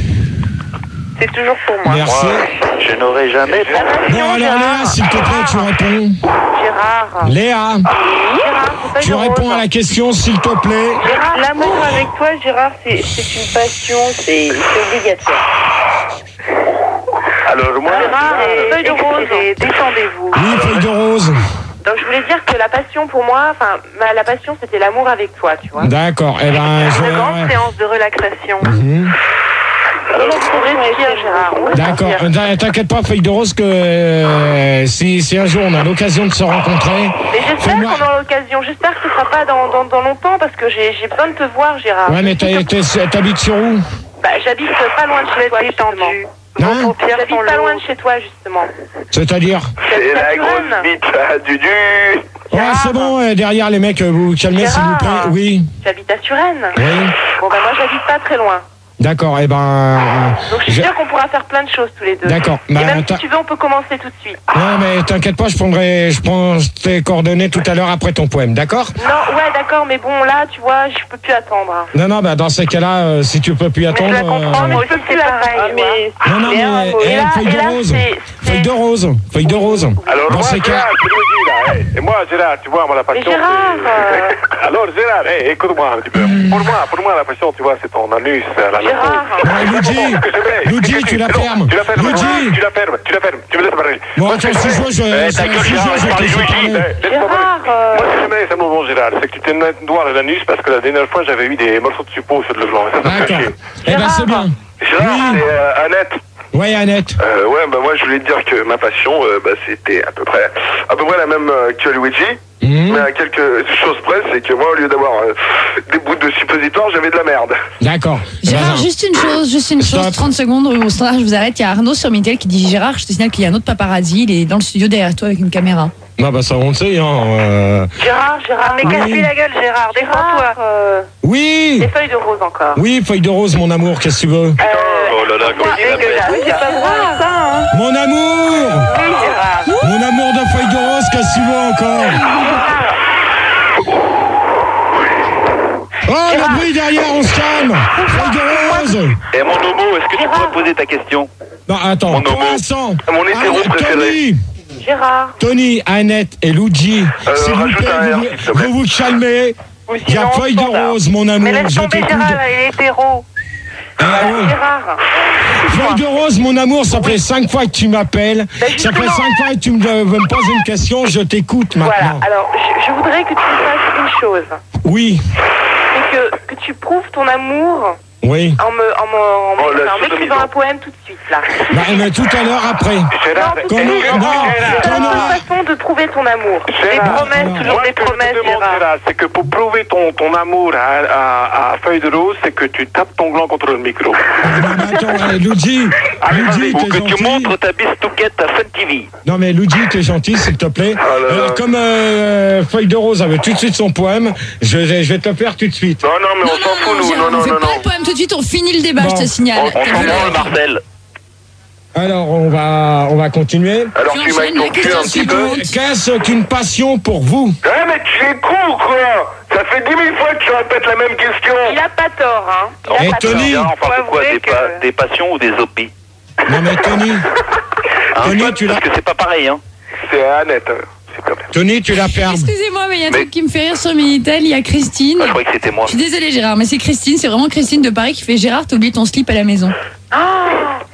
c'est toujours pour moi. Merci. Je n'aurais jamais La Bon, passion, alors Léa, Gérard. s'il te plaît, tu réponds. Gérard. Léa, Gérard, c'est pas tu une réponds rose. à la question, s'il te plaît. Gérard, l'amour avec toi, Gérard, c'est c'est une passion, c'est c'est obligatoire. Alors moi, Gérard, et feuille de rose, et détendez-vous. Oui, feuille de rose. Donc je voulais dire que la passion pour moi, enfin, ma- la passion c'était l'amour avec toi, tu vois. D'accord, eh ben, Une grande je... séance de relaxation. Mhm. Alors, pour réfléchir, Gérard. on va D'accord, sortir. euh, t'in- t'inquiète pas, feuille de rose, que euh, si, si un jour on a l'occasion de se rencontrer, Mais j'espère fais-moi- qu'on aura l'occasion. J'espère que ce sera pas dans, dans, dans longtemps parce que j'ai j'ai besoin de te voir, Gérard. ouais, mais t'as- t'es- t'habites sur où? Bah, j'habite pas loin de chez toi, justement. Hein? Au pire, j'habite pas loin de chez toi, justement. C'est-à-dire? c'est la Saturne. grosse bite à du du. Ouais, c'est bon, euh, derrière les mecs, euh, vous vous calmez, s'il vous plaît. Gérard. Oui, J'habite à Suresnes. oui. Bon, bah, moi, j'habite pas très loin. D'accord, eh ben... euh, Donc, je suis je- sûre qu'on pourra faire plein de choses tous les deux. D'accord, Et bah, même t'as- si tu veux, on peut commencer tout de suite. Non, mais t'inquiète pas, je prendrai, je prends tes coordonnées tout à l'heure après ton poème, d'accord? Non, ouais, d'accord, mais bon, là, tu vois, je peux plus attendre. Non, non, bah dans ces cas-là, euh, si tu peux plus Mais attendre... je la comprends, euh, mais je peux plus attendre. Mais... Non, non, mais un mais mot. eh, Et là- feuille et de là, rose, c'est- feuille de rose, feuille de rose. Alors Dans moi, ces cas... Gérard, je te le dis là. hey. Et moi, Gérard, tu vois, moi la Mais passion. Gérard, c'est- euh, Alors Gérard, hey, écoute-moi un petit peu. Pour moi, pour moi, la passion, tu vois, c'est ton anus. La Gérard. Ouais, Luigi, Luigi, tu la fermes. Tu la fermes. Luigi. Tu la fermes. Tu la fermes. Tu me laisses parler. Bon, Moi, attends, c'est- si je vois, je... Eh, ta si- gueule, si je Gérard, vois, je je parle te de laisse Luigi. parler. Eh, laisse-moi parler. Gérard, euh, Moi, ce que j'aimerais, c'est mon bon Gérard, c'est que tu te mettes doigt à l'anus parce que la dernière fois, j'avais eu des morceaux de suppos sur le blanc. Et ça, ça me fait D'accord. chier. Eh ben, c'est bien. Gérard, Oui. c'est euh, Annette. Ouais, Annette. Euh, ouais, bah moi, je voulais te dire que ma passion, euh, bah, c'était à peu près, à peu près la même euh, que Luigi. Mhm. Mais à quelque chose près, c'est que moi, au lieu d'avoir euh, des bouts de suppositoire, j'avais de la merde. D'accord. Gérard, Ben, juste une chose, juste une Stop. chose, trente secondes au standard, je vous arrête. Il y a Arnaud sur Minitel qui dit Gérard, je te signale qu'il y a un autre paparazzi, il est dans le studio derrière toi avec une caméra. non, bah ça, on le sait, hein. euh, Gérard, Gérard, mais Oui. casse-lui la gueule, Gérard, défends-toi. Euh, Oui. des feuilles de rose encore. Oui, feuille de rose, mon amour, qu'est-ce que tu veux? Euh, Oh là là, comment c'est il s'appelle? dégueulasse. Oui, j'ai pas le droit à ça, hein. Mon amour! Oui, Gérard. Mon amour de feuille de rose, qu'est-ce que tu veux encore? Oh, le bruit derrière, on se calme! Feuille de rose! Eh, mon homo, est-ce que tu pourrais poser ta question? Non, attends, Mon pour homo. l'instant. Mon hétéro Annette, préféré. Tony, Gérard. Tony, Annette et Luigi, Euh, s'il vous rajoute plaît, un R, vous, s'il te plaît. vous vous calmez. Ou Il y a sinon, feuille de standard. rose, mon amour, Mais laisse je tomber t'écoute. Gérard, il est hétéro. Ah, ouais. Gérard. Feuille de rose, mon amour, ça fait cinq fois que tu m'appelles. Ben, Ça fait justement. cinq fois que tu me, veux me poser une question, je t'écoute Voilà, maintenant. alors je, je voudrais que tu me fasses une chose. Oui, C'est que, que tu prouves ton amour oui. en me, en me, en Oh, me- la en m'écrivant sodomisation. un poème tout de suite, là. Bah, mais tout à l'heure après. Gérard, Non, tout Comment- de suite. non, C'est la comment- seule façon de prouver ton amour. Des Gérard, promesses, non. toujours Moi, des ce que je te promesses, demande, Gérard. Gérard, c'est que pour prouver ton, ton amour à, à, à feuille de rose, c'est que tu tapes ton gland contre le micro. Ah, non, mais attends, ouais, Luigi, Allez, Luigi, Ou t'es que tu gentil. montres ta bistouquette à Fun T V. Non mais Luigi, t'es gentil, s'il te plaît. Ah là là. Alors comme euh, Feuille de Rose avait tout de suite son poème, je, vais- je vais te le faire tout de suite. Non, non, mais on s'en fout, nous. Gérard, Non, on non, fait non, pas non. le poème tout de suite, on finit le débat, Bon. je te signale. On s'en branle, Marcel. Alors on va, on va continuer. Alors Tu tu enchaînes m'as la ton cul question un petit peu. suivante. Qu'est-ce qu'une passion pour vous? Eh, mais tu es con ou quoi? Ça fait dix mille fois que tu répètes la même question. Il a pas tort, hein. Il a Et pas Tony tort. Gérard, on parle de Faut quoi? avouer Des, que- pa- des passions ou des hobbies? Non mais Tony, Hein, Tony, Fun, tu l'as- parce que c'est pas pareil, hein. C'est Annette, euh, s'il te plaît. Tony, tu la fermes. Excusez-moi, mais il y a un Mais- truc qui me fait rire sur Minitel, il y a Christine. Ah, je croyais que c'était moi. Je suis désolée Gérard, mais c'est Christine, c'est vraiment Christine de Paris qui fait Gérard, t'as oublié ton slip à la maison. Ah,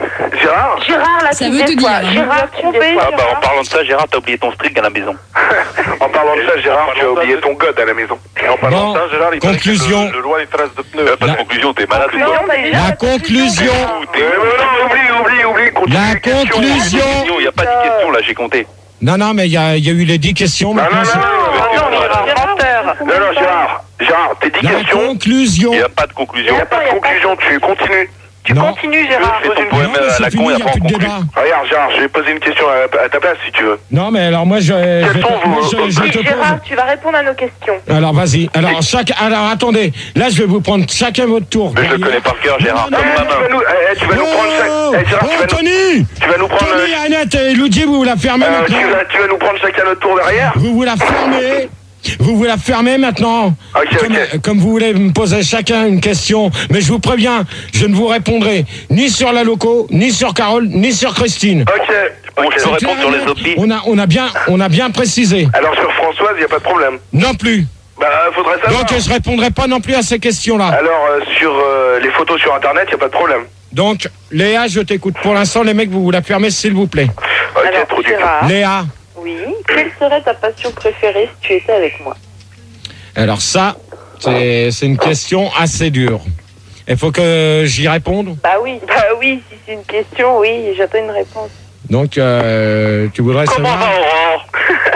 Gérard Gérard l'a Ça trompé veut tout des fois. dire, hein. Gérard trompé. Ah bah en parlant de ça, Gérard, t'as oublié ton string à la maison. En parlant de ça, Gérard, tu as oublié ton god à la maison. En parlant Bon, de ça, Gérard, il paraît que conclusion. Le, le loin les traces de pneus. Euh, pas de La- conclusion, t'es malade ou quoi? Conclusion, t'as déjà La conclusion. Euh, non, oublie, oublie, oublie. Continue La les questions. conclusion. Il n'y a pas de questions là, j'ai compté. Non, non, mais il y a, il y a eu les dix questions. Non, non, maintenant, non, c'est- non, non, Gérard, menteur. non, non, Gérard, Gérard, tes dix La questions, conclusion. Il n'y a pas de il conclusion. n'y a pas de conclusion, tu continues. Tu Non. continues, Gérard. C'est ton Non, poème mais à c'est la fini, con, il il n'y n'y a plus de conclu. débat. Regarde, Gérard, je vais poser une question à, à ta place si tu veux. Non, mais alors moi, je, je, Quels sont moi, vos- je, je Oui, te pose. Gérard, tu vas répondre à nos questions. Alors vas-y. Alors chaque, alors attendez. Là, je vais vous prendre chacun votre tour. Mais je le connais par cœur, Gérard, Non, comme non, ma Eh, tu vas main. nous, eh, tu vas nous prendre chaque... Eh, Gérard, tu Oh, vas nous, Tony, tu vas nous prendre... Tony, euh, Annette et Luigi, vous vous la fermez euh, tu, maintenant. vas, tu vas nous prendre chacun notre tour derrière. Vous vous la fermez. Vous vous la fermez maintenant. Ok, comme, ok. comme vous voulez me poser chacun une question, mais je vous préviens, je ne vous répondrai ni sur la loco, ni sur Carole, ni sur Christine. Ok. Bon, ok. je te réponds Clair, sur les Annette O P I. On a, on a bien, on a bien précisé. Alors sur Françoise, il n'y a pas de problème. Non plus. Bah, faudrait savoir. Donc je répondrai pas non plus à ces questions-là. Alors euh, sur euh, les photos sur Internet, il n'y a pas de problème. Donc Léa, je t'écoute. Pour l'instant, les mecs, vous vous la fermez, s'il vous plaît. Ok, Alors, trop du cul. Gérard, Léa. oui. Quelle serait ta passion préférée si tu étais avec moi? Alors ça, c'est c'est une question assez dure. Il faut que j'y réponde. Bah oui, bah oui, si c'est une question, oui, j'attends une réponse. Donc, euh, tu voudrais Comment savoir... va Aurore?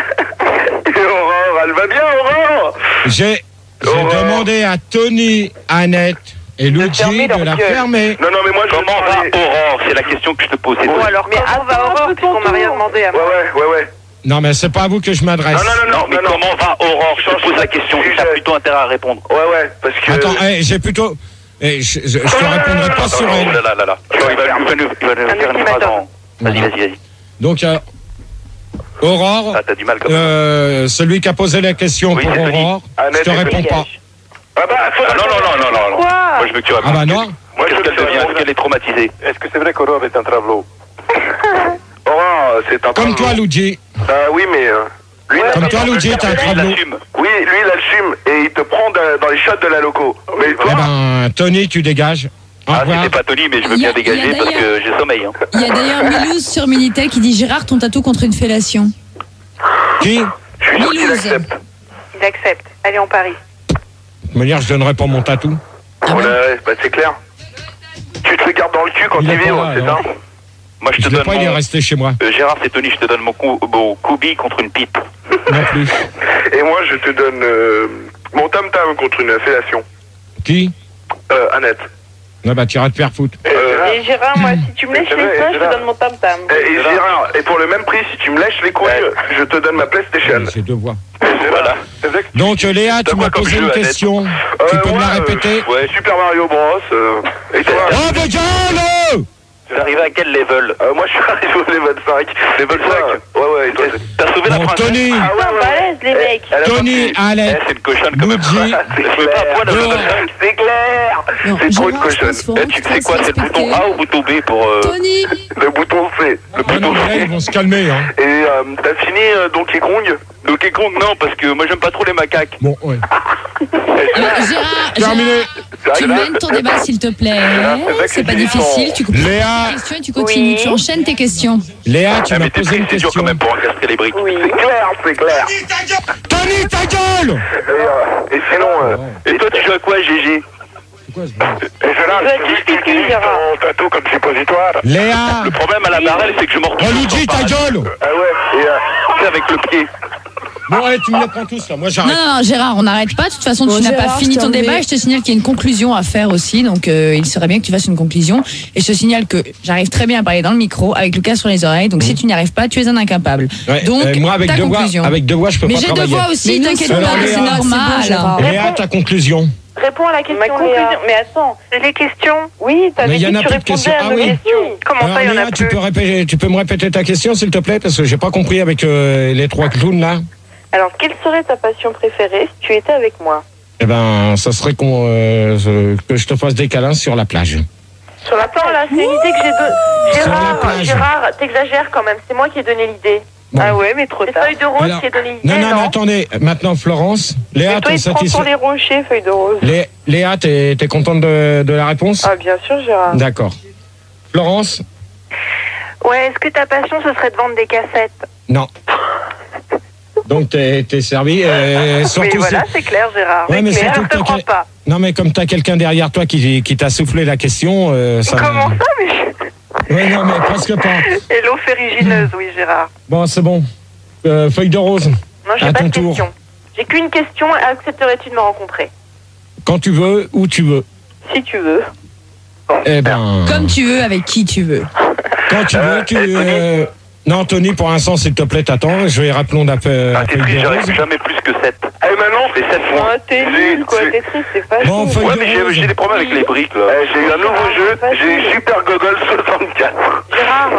Et Aurore, elle va bien, Aurore. J'ai j'ai Aurore. demandé à Tony, Annette et Luigi fermer leur de la gueule. fermer. Non, non, mais moi je vais Comment va parler- Aurore? C'est la question que je te pose. c'est Bon, tout. alors, mais avant Aurore, puisqu'on m'a rien demandé à Ouais, moi. ouais, ouais, ouais. Non, mais c'est pas à vous que je m'adresse. Non, non, non, Non, non, mais non, non. comment va Aurore? Je te pose la question, sujet. t'as plutôt intérêt à répondre. Ouais, ouais, parce que... Attends, eh, j'ai plutôt... eh, je, je, je te répondrai pas sur Oh elle. là là là là. Il va, il va nous, il va nous Un faire une phrase ultimatum. en... Vas-y, vas-y, vas-y. Donc, euh, Aurore, Ah, t'as du mal comme euh, celui qui a posé la question Oui, pour c'est Tony. Aurore, Annette je te et réponds Tony. pas. Ah bah, Ah, faudrait- non, non, non, non, non, non. Quoi? Moi, je veux que tu répondes. Ah bah non. Moi, je Qu'est-ce veux qu'elle que tu devient? Est-ce répondes. qu'elle est traumatisée? Est-ce que c'est vrai qu'Aurore est un travelot? Aurore, c'est un... Comme toi, Luigi. Ah oui, mais... euh, lui, il a Comme pas- toi, Luigi, t'as un Il travelot. l'assume. Oui, lui, il assume et il te prend de- dans les shots de la loco. Mais toi... Eh ben, Tony, tu dégages. Au Ah, revoir. c'était pas Tony, mais je veux Il y a- bien il y a dégager parce que d'ailleurs- j'ai sommeil. Hein. Il y a d'ailleurs Milouz sur Minitel qui dit Gérard, ton tatou contre une fellation. Qui? Je suis sûr qu'il Milouz. accepte. Il accepte. Allez, on parie. De toute manière, je donnerai pas mon tatou. Ah Ouais, bon ouais, bah c'est clair. Tu te le gardes dans le cul quand Il il est pas vivre, là, c'est non. ça? Moi, je Je te l'ai donne pas, il est mon... resté chez moi. Euh, Gérard, c'est Tony, je te donne mon, cou... mon Kobe contre une pipe. Non plus. Et moi, je te donne euh, mon tam-tam contre une fellation. Qui? Euh, Annette. Ah bah, tu iras te faire foutre. Euh, Et Gérard, moi, si tu me lèches C'est les vrai, seins, je te Gérard. donne mon tam-tam. et, et Gérard, et pour le même prix, si tu me lèches les couilles, Ouais. je te donne ma PlayStation. J'ai deux voix. Voilà. C'est vrai que Donc, Léa, tu quoi m'as comme posé jeu, une Annette question. Euh, Tu peux me ouais, la euh, répéter? Ouais, Super Mario Bros. euh, et toi? Oh, mais gueule! T'es arrivé à quel level? Euh, Moi, je suis arrivé au level cinq. Level Et toi? cinq? Ouais, ouais, et toi? T'as sauvé la Bon, princesse? Tony, Ah ouais, Putain, ouais, balèze, les ouais. mecs. Elle a pas Tony, pu. Eh, Annette, c'est une cochonne quand même. Luigi. C'est Je veux pas à poil, le clair. level cinq. C'est clair. Non, C'est trop une Gérard, je cochonne. pense faut Eh, vraiment tu que sais tu quoi, fasses c'est le bouton respecter. A ou bouton B pour... euh, Tony, Le bouton C. Le Ah non, mais là, ils vont se calmer, hein. Et euh, t'as fini euh, Donkey Kong? Donkey Kong, non, parce que moi j'aime pas trop les macaques. Bon, ouais. alors, Gérard, Terminé. Gérard, tu mènes ton débat s'il te plaît. C'est pas difficile, tu coupes Léa. ta question et tu continues, Oui. tu enchaînes tes questions. Léa, tu Ah, m'as mais t'es posé une c'est dur question. quand même pour encastrer les briques. Oui. C'est clair, c'est clair. Tony, ta gueule! Et, euh, et sinon, euh, Et toi, tu joues à quoi, G G? C'est quoi ce bruit? et Gérard, Il va tu veux que expliquer, tu utilises Gérard. ton tatou comme suppositoire? Léa! Le problème à la barrelle, c'est que je me Oh, retrouve Luigi, dans ta le paradis. gueule! Ah ouais, et euh, Tu sais, avec le pied. Bon, allez, tu me les prends tous, là. Moi, Non, j'arrête. non, non, Gérard, on n'arrête pas. De toute façon, Bon, tu n'as Gérard, pas fini je t'ai ton enlevé. débat et je te signale qu'il y a une conclusion à faire aussi. Donc, euh, il serait bien que tu fasses une conclusion. Et je te signale que j'arrive très bien à parler dans le micro avec le casque sur les oreilles. Donc, si tu n'y arrives pas, tu es un incapable. Ouais, Donc, euh, moi, avec ta deux voix, conclusion. avec deux voix, je peux Mais pas j'ai deux travailler. voix aussi, Mais nous, t'inquiète c'est Alors, pas, Léa, c'est c'est bon, normal. Gérard. Léa, ta conclusion. Réponds à la question, Ma conclusion, Léa. mais attends, les questions. Oui, t'avais Mais il y dit en a que tu plus de questions. répondais à Ah nos oui. questions. Comment Alors, ça, il y en Léa, a tu plus peux, répéter, tu peux me répéter ta question, s'il te plaît, parce que j'ai pas compris avec euh, les trois clowns, là. Alors, quelle serait ta passion préférée si tu étais avec moi? Eh ben, ça serait qu'on, euh, euh, que je te fasse des câlins sur la plage. Sur la Attends, là, c'est une idée que j'ai donnée. Sur la Gérard, plage. Gérard, t'exagères quand même. C'est moi qui ai donné l'idée. Bon. Ah ouais, mais trop tard. C'est Feuille de Rose Alors- qui a donné l'idée, Non, non, non, mais attendez. Maintenant, Florence. Léa, Mais toi, t'es il te prend sur satisfaite? les rochers, Feuille de Rose. Lé- Léa, t'es t'es contente de, de la réponse? Ah, bien sûr, Gérard. D'accord. Florence, Ouais, est-ce que ta passion, ce serait de vendre des cassettes? Non. Donc t'es t'es servi. Euh, Mais surtout voilà, si- c'est clair, Gérard. Ouais, mais c'est clair, surtout je te que crois t'as- pas. Non, mais comme t'as quelqu'un derrière toi qui, qui t'a soufflé la question, euh, ça. Comment ça, mais... Ouais, non, mais presque pas. Et l'eau ferrugineuse, oui, Gérard. Bon, c'est bon. Euh, feuille de rose. Non, j'ai À pas ton de tour. question. J'ai qu'une question. Accepterais-tu de me rencontrer? Quand tu veux, où tu veux. Si tu veux. Eh ben. Comme tu veux, avec qui tu veux. Quand tu veux, tu. euh, Non, Tony, pour l'instant, s'il te plaît, t'attends. Je vais rappelons la fe- Ah, la t'es feuille triste, de j'arrive rose. jamais plus que sept. Eh maintenant, C'est sept Oh, points. t'es nul, quoi. c'est- T'es triste, c'est pas Bon, chaud. feuille Ouais, de mais j'ai rose. j'ai des problèmes avec les briques, là. Eh, j'ai eu un nouveau jeu, Vas-y. j'ai eu Super Gogol soixante-quatre. Gérard,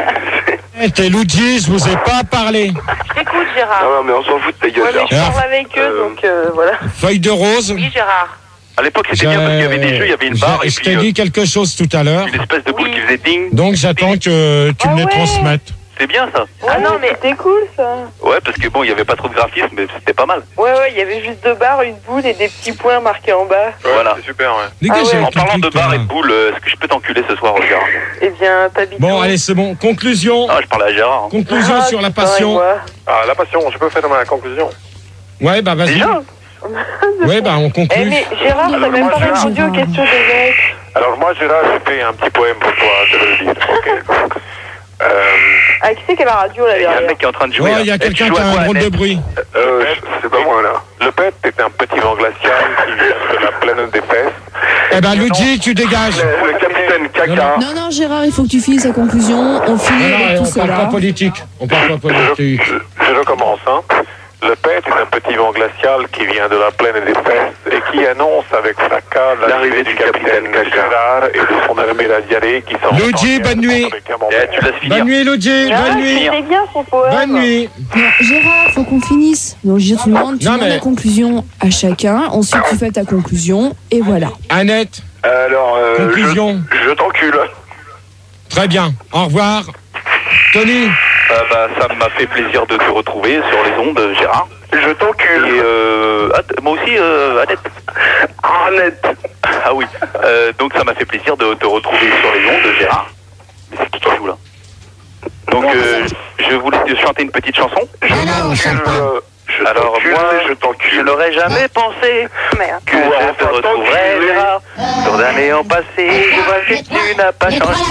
Eh, t'es Luigi, je vous ai pas parlé. je t'écoute, Gérard. Non, non, mais on s'en fout de ta Ouais, gueule, mais je Gérard. parle avec eux, Euh, donc euh, voilà. Feuille de rose. Oui, Gérard. À l'époque, c'était bien parce qu'il y avait des jeux, il y avait une barre Je et je puis t'ai euh, dit quelque chose tout à l'heure. une espèce de boule Oui. qui faisait ding. Donc j'attends que tu Ah me les ouais. transmettes. C'est bien ça. Ah non, mais c'était cool, ça. Ouais, parce que bon, il y avait pas trop de graphisme, mais c'était pas mal. Ouais, ouais, il y avait juste deux barres, une boule et des petits points marqués en bas. Voilà. C'est super, ouais. Dégagez Ah ouais. avec En ton parlant de truc, barres là. et de boules, euh, est-ce que je peux t'enculer ce soir, Oscar? Eh bien, t'habites Bon, où? allez, c'est bon. Conclusion. Ah, je parlais à Gérard. hein. Conclusion Ah, sur la putain, passion. et moi. Ah, la passion, je peux faire ma conclusion. Ouais, bah vas-y. Déjà Ouais, bah on Eh, conclut. mais Gérard, t'as même pas répondu aux questions des mecs. Alors moi, Gérard, j'ai fait un petit poème pour toi, je vais le lire, ok? Euh, Ah, qui c'est qui a la radio, là, Il y a un derrière? mec qui est en train de jouer. Ouais, là. il y a Eh, tu quelqu'un joues qui à a un quoi, drôle de Annette bruit. Euh, c'est pas moi, là. le pet est un petit vent glacial qui vient de la plaine des fesses. Eh ben Luigi, tu dégages. Le, le capitaine Caca. Non, non, Gérard, il faut que tu finisses sa conclusion. On finit Non, non, avec tout on parle pas cela. politique. On parle pas politique. Je, je recommence, hein. Le pet est un petit vent glacial qui vient de la plaine des fesses et qui annonce avec fracas l'arrivée du capitaine Gérard et de son armée d'adiarés qui sont... Luigi, en guerre bonne nuit. avec un moment. Eh, tu laisses finir. Bonne nuit, Luigi. Ah, Bonne nuit. c'était bien son poème. Bonne nuit. Non, Gérard, faut qu'on finisse. Donc, je te demande, tu Non, demandes mais- la conclusion à chacun. Ensuite, tu fais ta conclusion. Et voilà. Annette, Alors, euh, conclusion. je, je t'encule. Très bien. Au revoir. Tony, Euh, bah, ça m'a fait plaisir de te retrouver sur les ondes, Gérard. Je t'encule. Et euh, ah, t- moi aussi, euh, Annette. Annette. Ah oui. Euh, donc ça m'a fait plaisir de te retrouver sur les ondes, Gérard. Mais c'est qui qui joue là? Donc euh, je voulais te chanter une petite chanson. Je t'encule. euh, Je Alors t'encule, moi, je je t'encule. n'aurais jamais pensé Merde. que je te retrouverais, Gérard. Sur d'années en passé, je vois que tu n'as pas changé.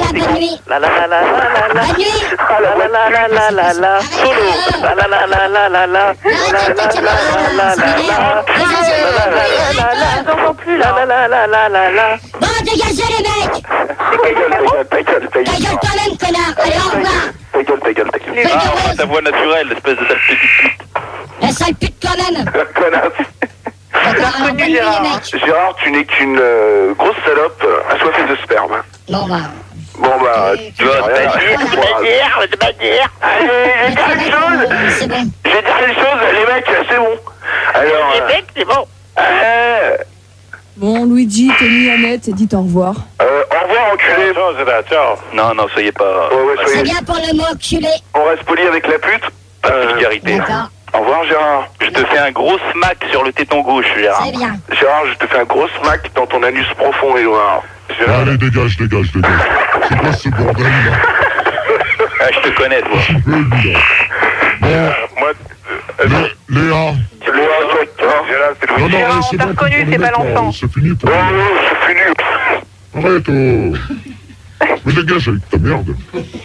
La la la la la la la. La la la la la la la. Solo. La la la la la la la. La la la la la la la. La la la la la. Je t'entends plus, là. La la la la la la. Bon, dégagez les mecs! Ta gueule, ta gueule, ta gueule, ta Ta gueule. gueule toi-même, connard! Allez, au revoir! Ta gueule, ta gueule, ta gueule. Les- Ah, ta voix naturelle, espèce de sale petite pute. La sale pute toi-même! Connasse. D'accord, alors bonne nuit, les Gérard. mecs! Gérard, tu n'es qu'une euh, grosse salope euh, assoiffée de sperme. Bon, bah... Bon bah, tu vas rien. de manière. Allez, je vais dire une chose. euh, C'est bon. Je vais dire une chose, les mecs, c'est bon. Alors, euh, mecs, c'est bon. euh, Bon, Luigi, Tony, Annette, dites au revoir. euh, au revoir, enculé. Ciao, Gérard, ciao. Non, non, soyez pas. Ouais, ouais, C'est soyez- bien pour le mot culé. On reste poli avec la pute. Pas de Euh, vulgarité. D'accord, Au revoir, Gérard. Je te fais un gros smack sur le téton gauche, Gérard. c'est bien. Gérard, je te fais un gros smack dans ton anus profond et noir. Gérard, Allez, dégage, dégage, dégage. C'est quoi ce bordel là? Ah, je te connais, toi. C'est peu, lui, là. Euh, moi, euh, Lé- Léa. Léa, toi, toi. Gérard, c'est Non, Louis. non, Gérard, ouais, on c'est t'a bon, reconnu, pour le c'est pas mec, là, l'enfant. C'est fini pour Oh, lui. oh, c'est fini. Arrête, oh. Mais dégage avec ta merde.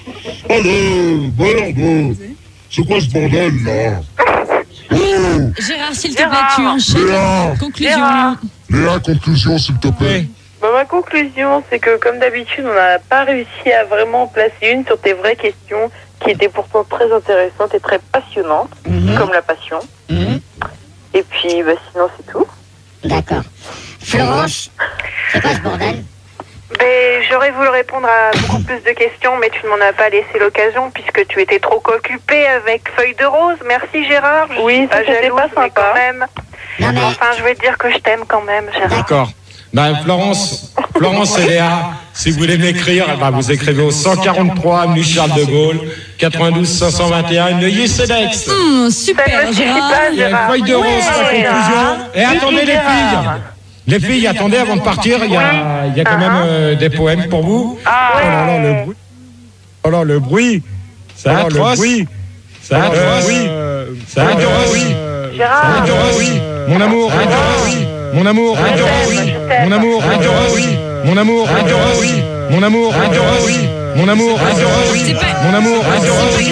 Allez, merde. C'est quoi ce bordel, là? Oh, Gérard, s'il te plaît, Gérard. tu enchaînes. Léa. Conclusion. Gérard. Léa, conclusion, s'il te plaît. Bah, ma conclusion, c'est que comme d'habitude, on n'a pas réussi à vraiment placer une sur tes vraies questions qui étaient pourtant très intéressantes et très passionnantes, comme la passion. Et puis, bah, sinon, c'est tout. D'accord. Florence, c'est quoi ce bordel? Ben, j'aurais voulu répondre à beaucoup plus de questions, mais tu ne m'en as pas laissé l'occasion puisque tu étais trop occupé avec Feuille de Rose. Merci Gérard. Je Oui, suis pas ça, c'était jalouse, pas mais sympa. quand même. Non, mais... Enfin, je vais te dire que je t'aime quand même, Gérard. D'accord. Bah, Florence, Florence et Léa, si vous voulez m'écrire, eh ben, vous écrivez au cent quarante-trois avenue Charles de Gaulle, quatre-vingt-douze cinq cent vingt et un, Neuilly-Sédex. Hum, Ça super, me suffit Gérard. pas, Il y a une Gérard. feuille de rose, la Ouais, conclusion. Et Gérard. attendez les filles. Les filles, attendez avant de partir, il y a, il y a quand même euh, des poèmes pour vous. Ah Oh là là, ouais. le bruit. Alors le bruit, c'est Alors, le atroce. bruit, c'est atroce. Oui, c'est atroce. Oui, Gérard. c'est atroce. Oui, mon amour. C'est atroce. Oui, mon amour. C'est atroce. Oui, mon amour. C'est atroce. Oui, mon amour. C'est atroce. Oui, mon amour. C'est atroce. Oui, mon amour. C'est atroce. Oui, mon amour. C'est atroce. Oui,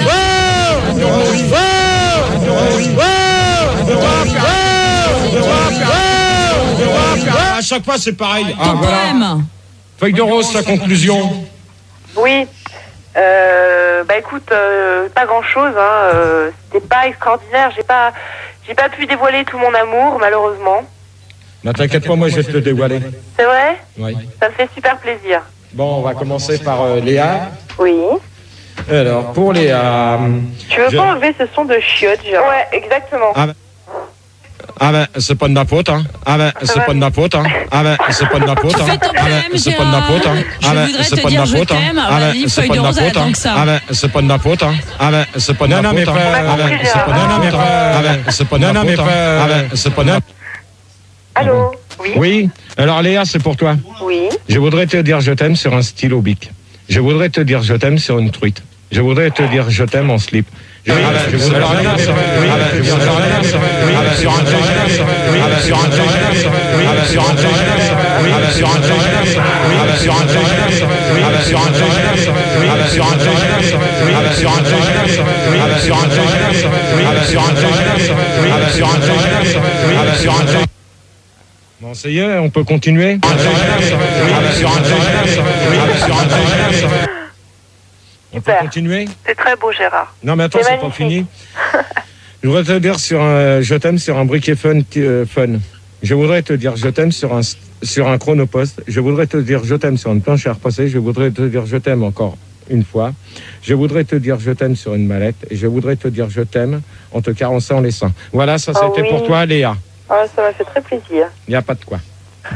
à chaque fois c'est pareil. Ah voilà. Feuille de rose, sa conclusion. Oui. Euh, bah écoute, euh, pas grand chose. Hein. Euh, c'était pas extraordinaire. J'ai pas, j'ai pas pu dévoiler tout mon amour, malheureusement. Ne t'inquiète pas, moi je vais te le dévoiler. C'est vrai? Oui. Ça me fait super plaisir. Bon, on va commencer par euh, Léa. Oui. Alors, pour Léa. Tu veux je- pas enlever ce son de chiotte, genre? Ouais, exactement. Ah ben, ah ben c'est pas de ma faute, hein. Ah ben, c'est pas de ma faute, hein. Ah ben, c'est pas de ma faute, hein. fais ton Ah ben, poème, c'est pas de ma faute, hein. Je Ah ben, voudrais c'est te pas de dire ma je faute, hein. t'aime. Ah Ah, ben, vas-y, c'est feuille pas de de ma rose, elle faute, hein. attend que ça. Ah ben, c'est pas de ma faute, hein. Ah ben, c'est pas de ma Non, non, mais faute, hein. pas- Ah ben, c'est pas de Non, non, ma mais faute, hein. pas- Ah ben, c'est pas de Non, ma non, mais faute, hein. pas- Ah ben, c'est pas de ma. Allô? Oui. Oui. Alors Léa, c'est pour toi. Oui. Je voudrais te dire je t'aime sur un stylo bic. Je voudrais te dire je t'aime sur une truite. Je voudrais te dire je t'aime en slip. Je, Oui, ah ben, je alors, voudrais alors, te dire alors, sur- alors, oui, alors, je voudrais alors, te dire sur- alors, oui, alors, sur un T G V, oui, sur un T G V, oui, sur un T G V, oui, sur un T G V, oui, sur un T G V, oui, sur un T G V, oui, sur un T G V, oui, sur un T G V, oui, sur un T G V, oui, sur un T G V, oui, sur un T G V, oui, sur un T G V. Bon, ça y est, on peut continuer. Un T G V, oui, sur un T G V, oui, sur un T G V. On peut Super. continuer? C'est très beau, Gérard. Non, mais attends, C'est c'est pas magnifique. fini. Je voudrais te dire sur un, je t'aime sur un briquet fun, euh, fun. Je voudrais te dire je t'aime sur un, sur un chronopost. Je voudrais te dire je t'aime sur une planche à repasser. Je voudrais te dire je t'aime encore une fois. Je voudrais te dire je t'aime sur une mallette. Et je voudrais te dire je t'aime en te caressant les seins. Voilà, ça Ah c'était oui. pour toi, Léa. Ah, ça m'a fait très plaisir. Il n'y a pas de quoi.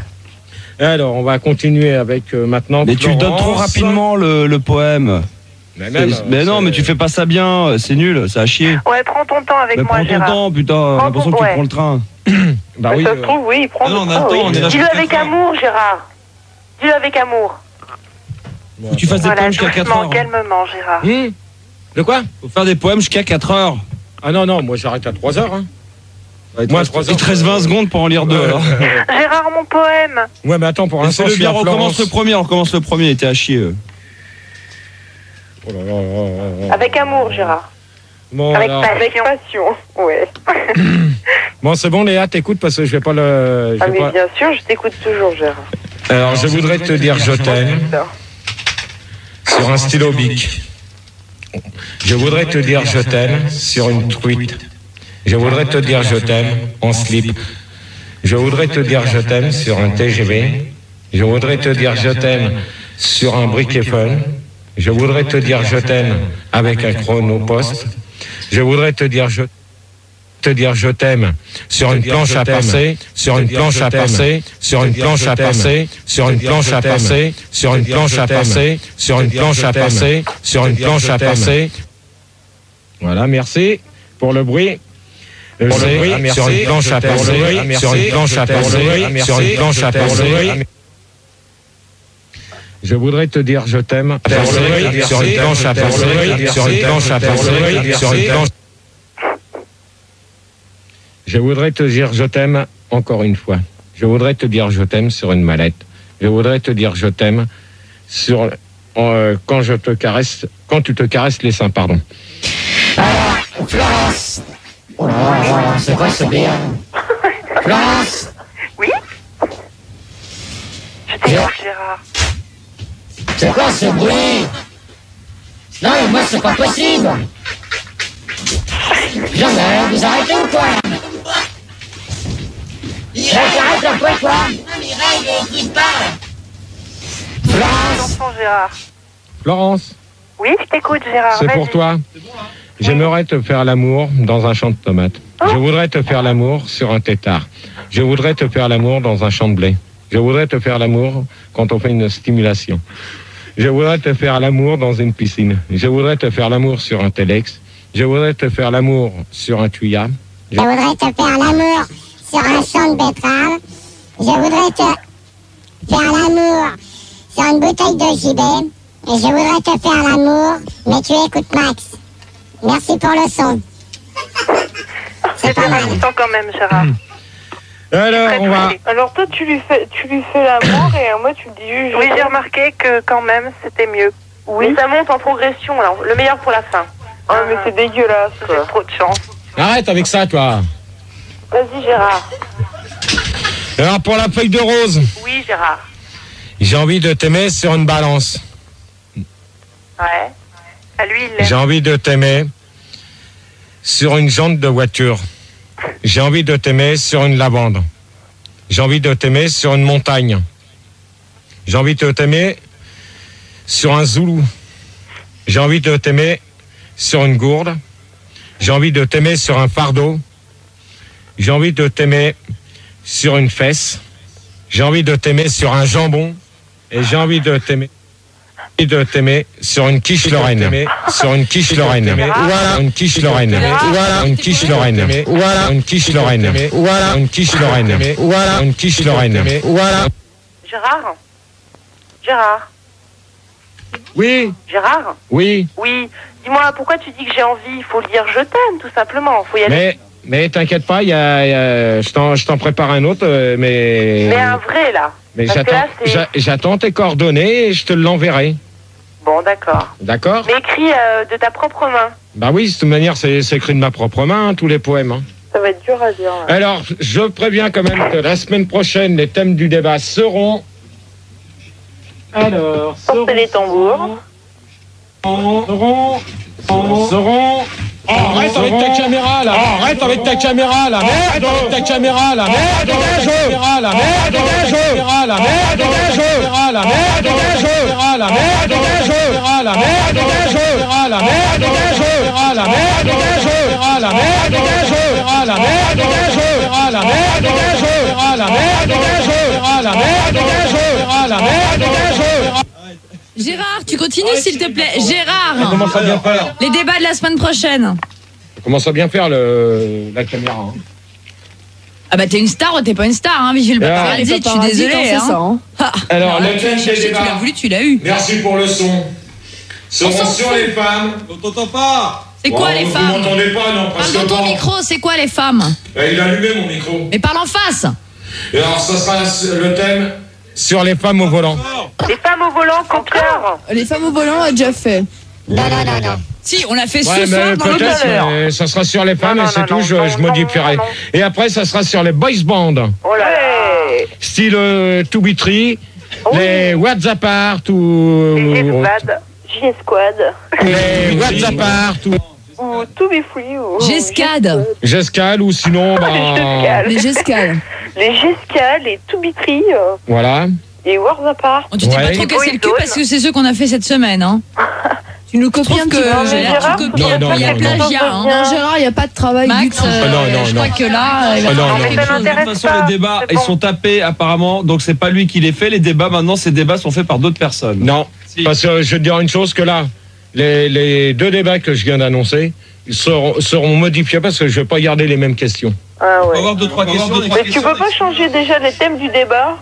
Alors, on va continuer avec euh, maintenant. Mais tu le donnes trop Florence. rapidement le, le poème. Mais, même, C'est- mais euh, non, c'est- mais tu fais pas ça bien, c'est nul, ça a chier. Ouais, prends ton temps avec Mais moi, prends ton Gérard. temps, putain, Prends j'ai l'impression ton- que tu ouais. prends le train. Bah oui. ça euh, se trouve, oui, prends Ah non, on a ton le temps, temps, oui. on est là Dis-le jusqu'à avec quatre heures. amour, Gérard. Dis-le avec amour. Faut que tu fasses des Voilà, poèmes jusqu'à quatre doucement, heures. calmement, Gérard. hum, de quoi? Faut faire des poèmes jusqu'à quatre heures. Ah non, non, moi j'arrête à trois heures. Hein. Moi, il te reste vingt secondes pour en lire deux, alors. Gérard, mon poème. Ouais, mais attends, pour l'instant, Laissez-le je suis bien, à recommence Florence. le premier, on recommence le premier, il était à chier. euh. Oh là là là là là. Avec amour, Gérard. Bon, Avec alors- passion. Avec passion, ouais. bon, c'est bon, Léa, t'écoutes parce que je vais pas le. je Ah, vais mais pas- bien sûr, je t'écoute toujours, Gérard. Alors, je voudrais te dire je t'aime sur un stylo bic. Je voudrais te dire je t'aime sur une truite. Je voudrais te dire je t'aime en slip. Je voudrais te dire je t'aime sur un T G V. Je voudrais te dire je t'aime sur un briquet fun. Je voudrais te dire je t'aime avec un chronopost. Je voudrais te dire je te dire je t'aime sur une planche à passer, sur une planche à passer, sur une planche à passer, sur une planche à passer, sur une planche à passer, sur une planche à passer, sur une planche à passer. Voilà, merci pour le bruit. Pour le bruit, sur une planche à passer, sur une planche à passer, sur une planche à passer. Je voudrais te dire je t'aime sur une planche à passer, sur une planche à passer, sur une planche. Je voudrais te dire je t'aime encore une fois. Je voudrais te dire je t'aime sur une mallette. Je voudrais te dire je t'aime sur euh, quand je te caresse, quand tu te caresses les seins, pardon. Florence. Oh là là, c'est quoi ce bien? Florence. Oui. Je t'écoute, Gérard. C'est quoi ce bruit? Non, mais moi, c'est pas possible. Jamais, vous arrêtez ou quoi? J'arrête un peu, quoi? Florence. J'entends, Gérard. Florence, Oui, je t'écoute, Gérard. c'est pour vas-y. toi. J'aimerais te faire l'amour dans un champ de tomates. Je voudrais te faire l'amour sur un tétard. Je voudrais te faire l'amour dans un champ de blé. Je voudrais te faire l'amour quand on fait une stimulation. Je voudrais te faire l'amour dans une piscine. Je voudrais te faire l'amour sur un téléx. Je voudrais te faire l'amour sur un tuya. Je voudrais te faire l'amour sur un champ de betterave. Je voudrais te faire l'amour sur une bouteille de gibet. Et je voudrais te faire l'amour, mais tu écoutes Max. Merci pour le son. C'est pas racontant quand même, Gérard. Alors, on va... Alors toi, tu lui fais, tu lui fais l'amour et moi, tu me dis juste... Oui, j'ai remarqué que quand même, c'était mieux. Oui. Mais ça monte en progression, alors. Le meilleur pour la fin. Oh, mais c'est dégueulasse, quoi. J'ai trop de chance. Arrête avec ça, toi. Vas-y, Gérard. Alors, pour la feuille de rose, Oui, Gérard. j'ai envie de t'aimer sur une balance. Ouais. À lui, il l'aime. J'ai envie de t'aimer sur une jante de voiture. J'ai envie de t'aimer sur une lavande. J'ai envie de t'aimer sur une montagne. J'ai envie de t'aimer sur un zoulou. J'ai envie de t'aimer sur une gourde. J'ai envie de t'aimer sur un fardeau. J'ai envie de t'aimer sur une fesse. J'ai envie de t'aimer sur un jambon. Et j'ai envie de t'aimer de t'aimer sur une quiche Lorraine. Sur une quiche Lorraine. Voilà une quiche Lorraine. Voilà une quiche Lorraine. Voilà une quiche Lorraine. Voilà une quiche Lorraine. Voilà une quiche Lorraine. Voilà. Gérard Gérard Oui. Gérard Oui. Oui. Dis-moi, pourquoi tu dis que j'ai envie? Il faut le dire je t'aime, tout simplement. Faut y aller. Mais, mais t'inquiète pas, il y a, y a, je t'en, je t'en prépare un autre, euh, mais... Mais un vrai, là. Mais Parce que j'attends, là, c'est- j'a- j'attends tes coordonnées et je te l'enverrai. Bon, d'accord. D'accord? Mais écrit euh, de ta propre main. Bah oui, de toute manière, c'est, c'est écrit de ma propre main, hein, tous les poèmes. Hein. Ça va être dur à dire. là. Alors, je préviens quand même que la semaine prochaine, les thèmes du débat seront... Alors, Portez les tambours. seront... seront... Oh, arrête avec ta caméra là! Oh, arrête avec ta caméra là! Merde avec ta caméra là! Merde avec ta caméra là! Merde avec ta caméra là! Merde avec ta caméra là! Merde avec ta caméra là! Merde avec ta caméra là! Merde avec ta caméra là! Merde avec ta caméra là! Merde avec ta caméra là! Merde avec ta caméra là! Merde avec ta caméra là! Merde avec ta caméra là! Merde avec ta caméra là! Merde avec ta caméra là! Merde avec ta caméra. Gérard, tu continues s'il te plaît. Gérard, Commence à bien faire. les débats de la semaine prochaine. Commence à bien faire le, la caméra. Hein. Ah bah t'es une star ou t'es pas une star, hein, Vigile Ah. Paparazzi, je suis Paparazzi, désolée. quand c'est Hein. ça, hein. Ah. Alors, Ah, le thème tu- des tu l'as débats. voulu, tu l'as eu. Merci pour le son. Seront s'en sur fout. les femmes. On t'entend pas. C'est quoi Oh, les vous femmes? m'entendez pas, non? Parle Parce dans que ton bon, micro, c'est quoi les femmes? eh, il a allumé mon micro. Mais parle en face. Et alors, ça sera le thème sur les femmes au volant. Les femmes au volant, compteur. Les femmes au volant, on a déjà fait. Non, non, non, non. Si, on l'a fait Ouais, ce mais soir dans le peut-être, l'heure. mais ça sera sur les femmes non, et c'est non, tout, non, je, non, je non, modifierai. non. Et après, ça sera sur les boys band, Oh là là. style euh, To Be Tree, Oui. les What's Apart ou Les G-Squad. G-Squad. les What's Apart ou Ou To Be Free. Ou... Gescade. Gescal ou sinon, bah, Les gescales. Les Gescal, les To Be Free. euh, voilà. Et Wars Apart. On tu t'es Ouais. pas trop cassé le cul Boyzone. parce que c'est ceux qu'on a fait cette semaine. Hein. Tu nous copies trouve un petit que peu. j'ai l'air Gérard, tu copies, Non, non, il y a non, plagiat. non. Hein. Non, Gérard, il n'y a pas de travail du Max, tout. euh, Ah non, non, je non. crois que là, il va Ah non, falloir non. quelque Mais ça chose. De toute m'intéresse façon, pas, les débats, c'est ils bon. sont tapés apparemment, donc c'est pas lui qui les fait. Les débats maintenant, ces débats sont faits par d'autres personnes. Non, Si. parce que je vais te dire une chose que là, les, les deux débats que je viens d'annoncer ils seront, seront modifiés parce que je vais pas garder les mêmes questions. Ah On va ouais. avoir deux trois On va avoir questions. deux, des trois Mais tu questions, peux pas des- changer déjà les thèmes du débat?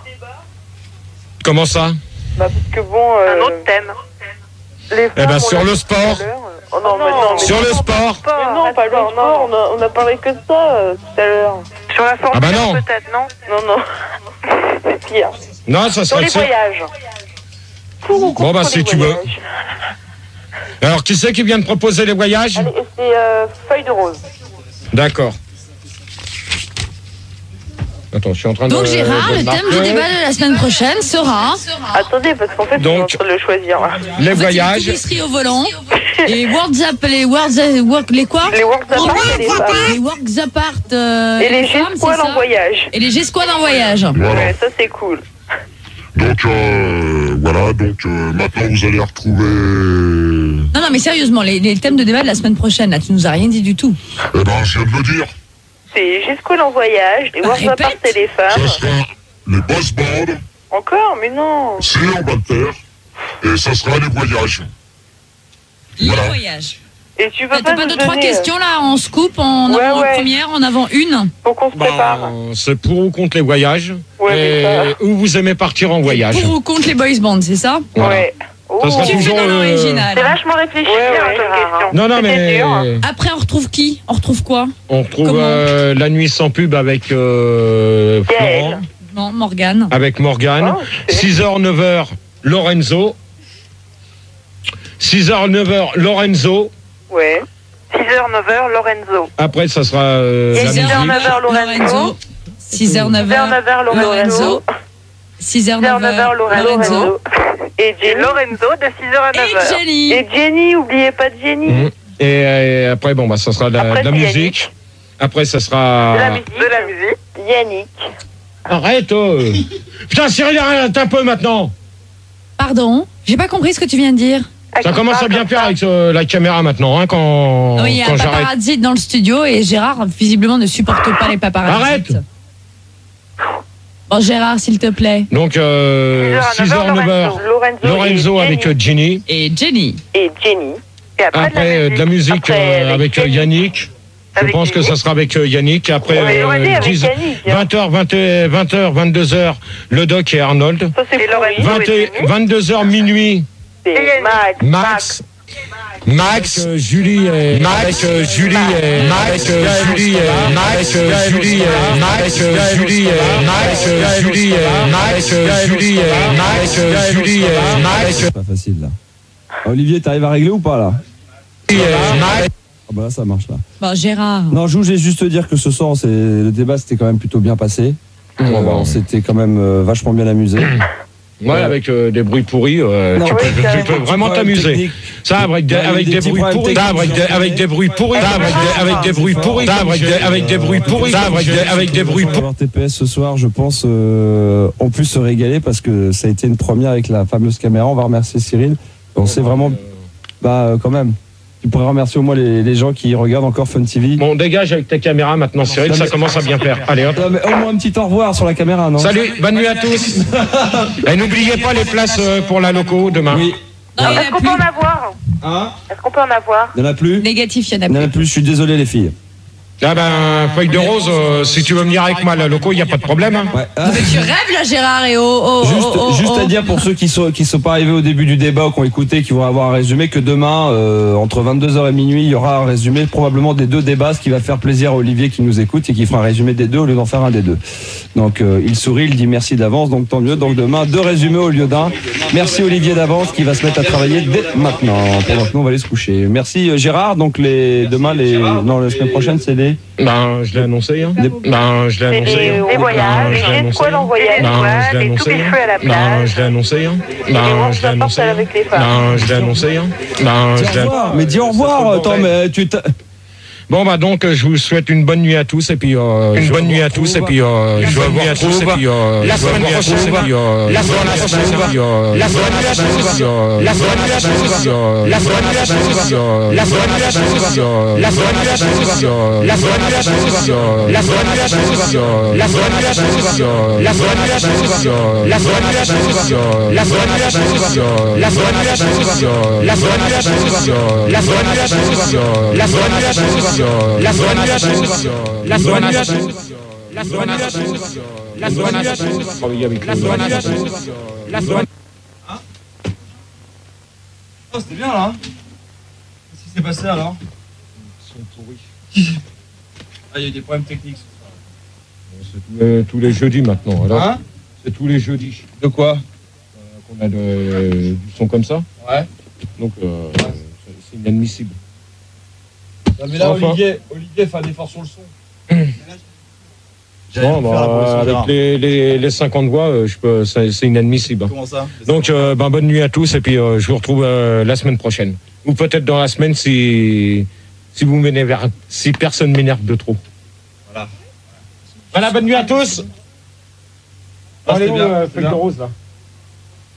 Comment ça? Bah parce que bon... Euh... Un autre thème. Les Eh ben femmes, sur on le l'a sport. dit tout à l'heure. Oh non, mais non, mais Sur non, le non, sport. pas, mais non, pas le sport, on a, on a parlé que de ça euh, tout à l'heure. Sur la formule Ah bah non. peut-être, non? Non, non. C'est pire. Non, ça Sur sera les sur- voyages. Pour ou contre Bon bah les si tu veux. voyages? Alors qui c'est qui vient de proposer les voyages? Allez, et c'est euh, feuille de rose. D'accord. Attends, je suis en train de. Donc Gérard, de le thème marquer. du débat de la semaine prochaine sera Attendez, parce qu'en fait, Donc, on est en train de le choisir. là. Les voyages. l'épicerie au volant et Words Up, les Words, Work, les quoi? Les works apart et les femmes. Les Works Apart euh, Et les femmes, G-Squad c'est en ça voyage. Et les G-Squad en voyage. Voilà. Ouais, ça c'est cool. Donc, euh, voilà, donc euh, maintenant vous allez retrouver... Non, non, mais sérieusement, les, les thèmes de débat de la semaine prochaine, là, tu nous as rien dit du tout. Eh ben, je viens de le dire. C'est G-Squad en voyage, les Bah, works apart répète. et les femmes. Ça sera les boss bands, Encore, mais non. c'est en Balter, et ça sera les voyages. Les Voilà. voyages. Et tu veux T'as pas pas nous deux, trois donner, questions là en scoop, en Ouais, avant ouais. première, en avant une? euh, Pour qu'on se prépare. Bah, c'est pour ou contre les voyages. Ouais, mais et ça- où vous aimez partir en voyage. Pour ou contre les boys bands, c'est ça? Voilà. Ouais. Ça sera Tu fais toujours. dans euh, l'original. C'est vachement réfléchi, hein, comme question. Non, non, C'était mais. dur. Après, on retrouve qui On retrouve quoi On retrouve Comment euh, La Nuit sans pub avec euh, Florent, Non, Morgane. avec Morgane. six heures, neuf heures, Lorenzo. six heures, neuf heures, Lorenzo. Ouais. six heures, neuf heures, Lorenzo. Après, ça sera euh, la six heures, musique. neuf heures, Lorenzo. six heures, neuf heures, Lorenzo. six heures, neuf heures, neuf heures, Lorenzo. Et Jenny. Lorenzo de six heures à neuf heures. Et Jenny. Et Jenny, oubliez pas de Jenny. Mhm. Et, euh, après, bon, bah, ça sera de la, Après, de la c'est musique. Après, ça sera. De la musique. De la musique. Yannick. Arrête, oh. Putain, Cyril, arrête un peu maintenant. Pardon, j'ai pas compris ce que tu viens de dire. Ça commence à bien faire avec euh, la caméra maintenant, hein, quand, Oui, il y a quand un j'arrête. paparazzi dans le studio et Gérard, visiblement, ne supporte pas les paparazzis. Arrête. Bon, Gérard, s'il te plaît. Donc, euh, six heures, neuf heures, Lorenzo, Lorenzo et avec Jenny. euh, Ginny. Et Jenny. Et Jenny. Et après, Après, euh, de la musique Après, euh, avec euh, Yannick. Je Avec pense que ça sera avec euh, Yannick. Après, Ouais, euh, vas-y, avec dix, Yannick, hein. vingt heures, vingt, vingt heures, vingt-deux heures, le Doc et Arnold. Ça, c'est Lorenzo vingt et et- Jenny. vingt-deux heures minuit, C'est Max. Max. Max, euh, Julie et Max, euh, Julie et Max, euh, Julie et Max, euh, Julie et Max, euh, Julie et Max, euh, Julie et Max, euh, Julie et Max, euh, Julie et Max. C'est pas facile là. Olivier, t'arrives à régler ou pas là? Ah bah là ça marche là. Bon, Gérard. Non, je voulais juste te dire que ce soir, c'est le débat s'était quand même plutôt bien passé. Bon, bah, on s'était quand même euh, vachement bien amusé. Ouais, avec euh, des bruits pourris, euh, Non, tu, oui, peux, quand tu même. peux Petit vraiment problème t'amuser. technique. Ça, avec des, Il y a eu avec des des petits bruits problèmes pourris, ça, avec des, techniques, avec des bruits pourris, ça, avec des, avec des bruits pourris, ça, avec des, avec des bruits pourris, ça, avec des, avec des bruits pourris. Avoir T P S ce soir, je pense, euh, ont pu se régaler parce que ça a été une première avec la fameuse caméra. On va remercier Cyril. On sait vraiment, bah euh, quand même. Tu pourrais remercier au moins les, les gens qui regardent encore Fun T V. Bon, dégage avec ta caméra maintenant, Cyril, ça commence à bien faire. Allez, hop. Non, mais au moins un petit au revoir sur la caméra, non? Salut, bonne nuit à tous. Et n'oubliez pas les places euh, pour la loco demain. Oui. Est-ce qu'on peut en avoir Hein? Est-ce qu'on peut en avoir Il n'y en a plus? Négatif, il y en a Il n'y en a plus. plus, je suis désolé les filles. Ah ben, feuille de rose, euh, si tu veux venir avec moi à la loco, il n'y a pas de problème. Hein. Ouais. Non, mais tu rêves là, Gérard, et oh, oh, Juste, oh, oh, juste oh. à dire pour ceux qui sont qui sont pas arrivés au début du débat ou qui ont écouté, qui vont avoir un résumé, que demain euh, entre vingt-deux heures et minuit, il y aura un résumé probablement des deux débats, ce qui va faire plaisir à Olivier qui nous écoute et qui fera un résumé des deux au lieu d'en faire un des deux. Donc euh, il sourit, il dit merci d'avance, donc tant mieux. Donc demain deux résumés au lieu d'un. Merci Olivier d'avance qui va se mettre à travailler dès maintenant. Pendant que nous on va aller se coucher. Merci euh, Gérard. Donc les demain les non la semaine prochaine c'est les Ben, je l'ai annoncé. Hein. Des- Ben, je l'ai C'est annoncé. les, hein. les voyages, Ben, les je l'ai jet annoncé. squad en voyage, Ben, voilà, je l'ai les annoncé. tout hein. feux à la Ben, plage. je l'ai annoncé. hein. Et Ben, on je l'ai annoncé. s'apporte hein. avec les femmes. Ben, je l'ai annoncé. hein. Ben, Dis je au l'ai revoir. Mais dis au revoir. Attends, mais tu t'as- Bon bah donc euh, je vous souhaite une bonne nuit à tous et puis euh, une bonne nuit à tous et puis euh, je vous nuit à tous et puis euh, la semaine prochaine et puis euh, la semaine prochaine et puis euh, la semaine prochaine et puis euh, la semaine prochaine et puis euh, la semaine prochaine et puis euh, la semaine prochaine et puis euh, la semaine prochaine et puis euh, la semaine prochaine et puis euh, la semaine prochaine et puis euh, la semaine prochaine et puis euh, la semaine prochaine et puis euh, la semaine prochaine et puis euh, la semaine prochaine et puis euh, la semaine prochaine et puis euh, la semaine prochaine et puis euh, la semaine prochaine et puis euh, la semaine prochaine et puis la semaine prochaine, la semaine prochaine, la semaine prochaine, la semaine prochaine, la semaine prochaine, travailler avec la semaine prochaine, la semaine. Oh, c'était bien là. Qu'est-ce qui s'est passé alors? Ils sont pourris. Ah, il y a eu des problèmes techniques. C'est tous les, tous les jeudis maintenant. Alors, Hein? c'est tous les jeudis De quoi? euh, qu'on a de- du son comme ça. Ouais. Donc, euh, c'est- c'est inadmissible. Non, mais là, Enfin. Olivier, Olivier fait un effort sur le son. Bon, bah, avec les, les, les cinquante voix, euh, je peux, c'est, c'est inadmissible. Comment ça? Donc, euh, ben, bonne nuit à tous et puis euh, je vous retrouve euh, la semaine prochaine. Ou peut-être dans la semaine si, si, vous m'énervez- si personne m'énerve de trop. Voilà. Voilà, bonne nuit à tous. Ah, Allez, c'était bien, euh, c'était feuille de bien. rose là.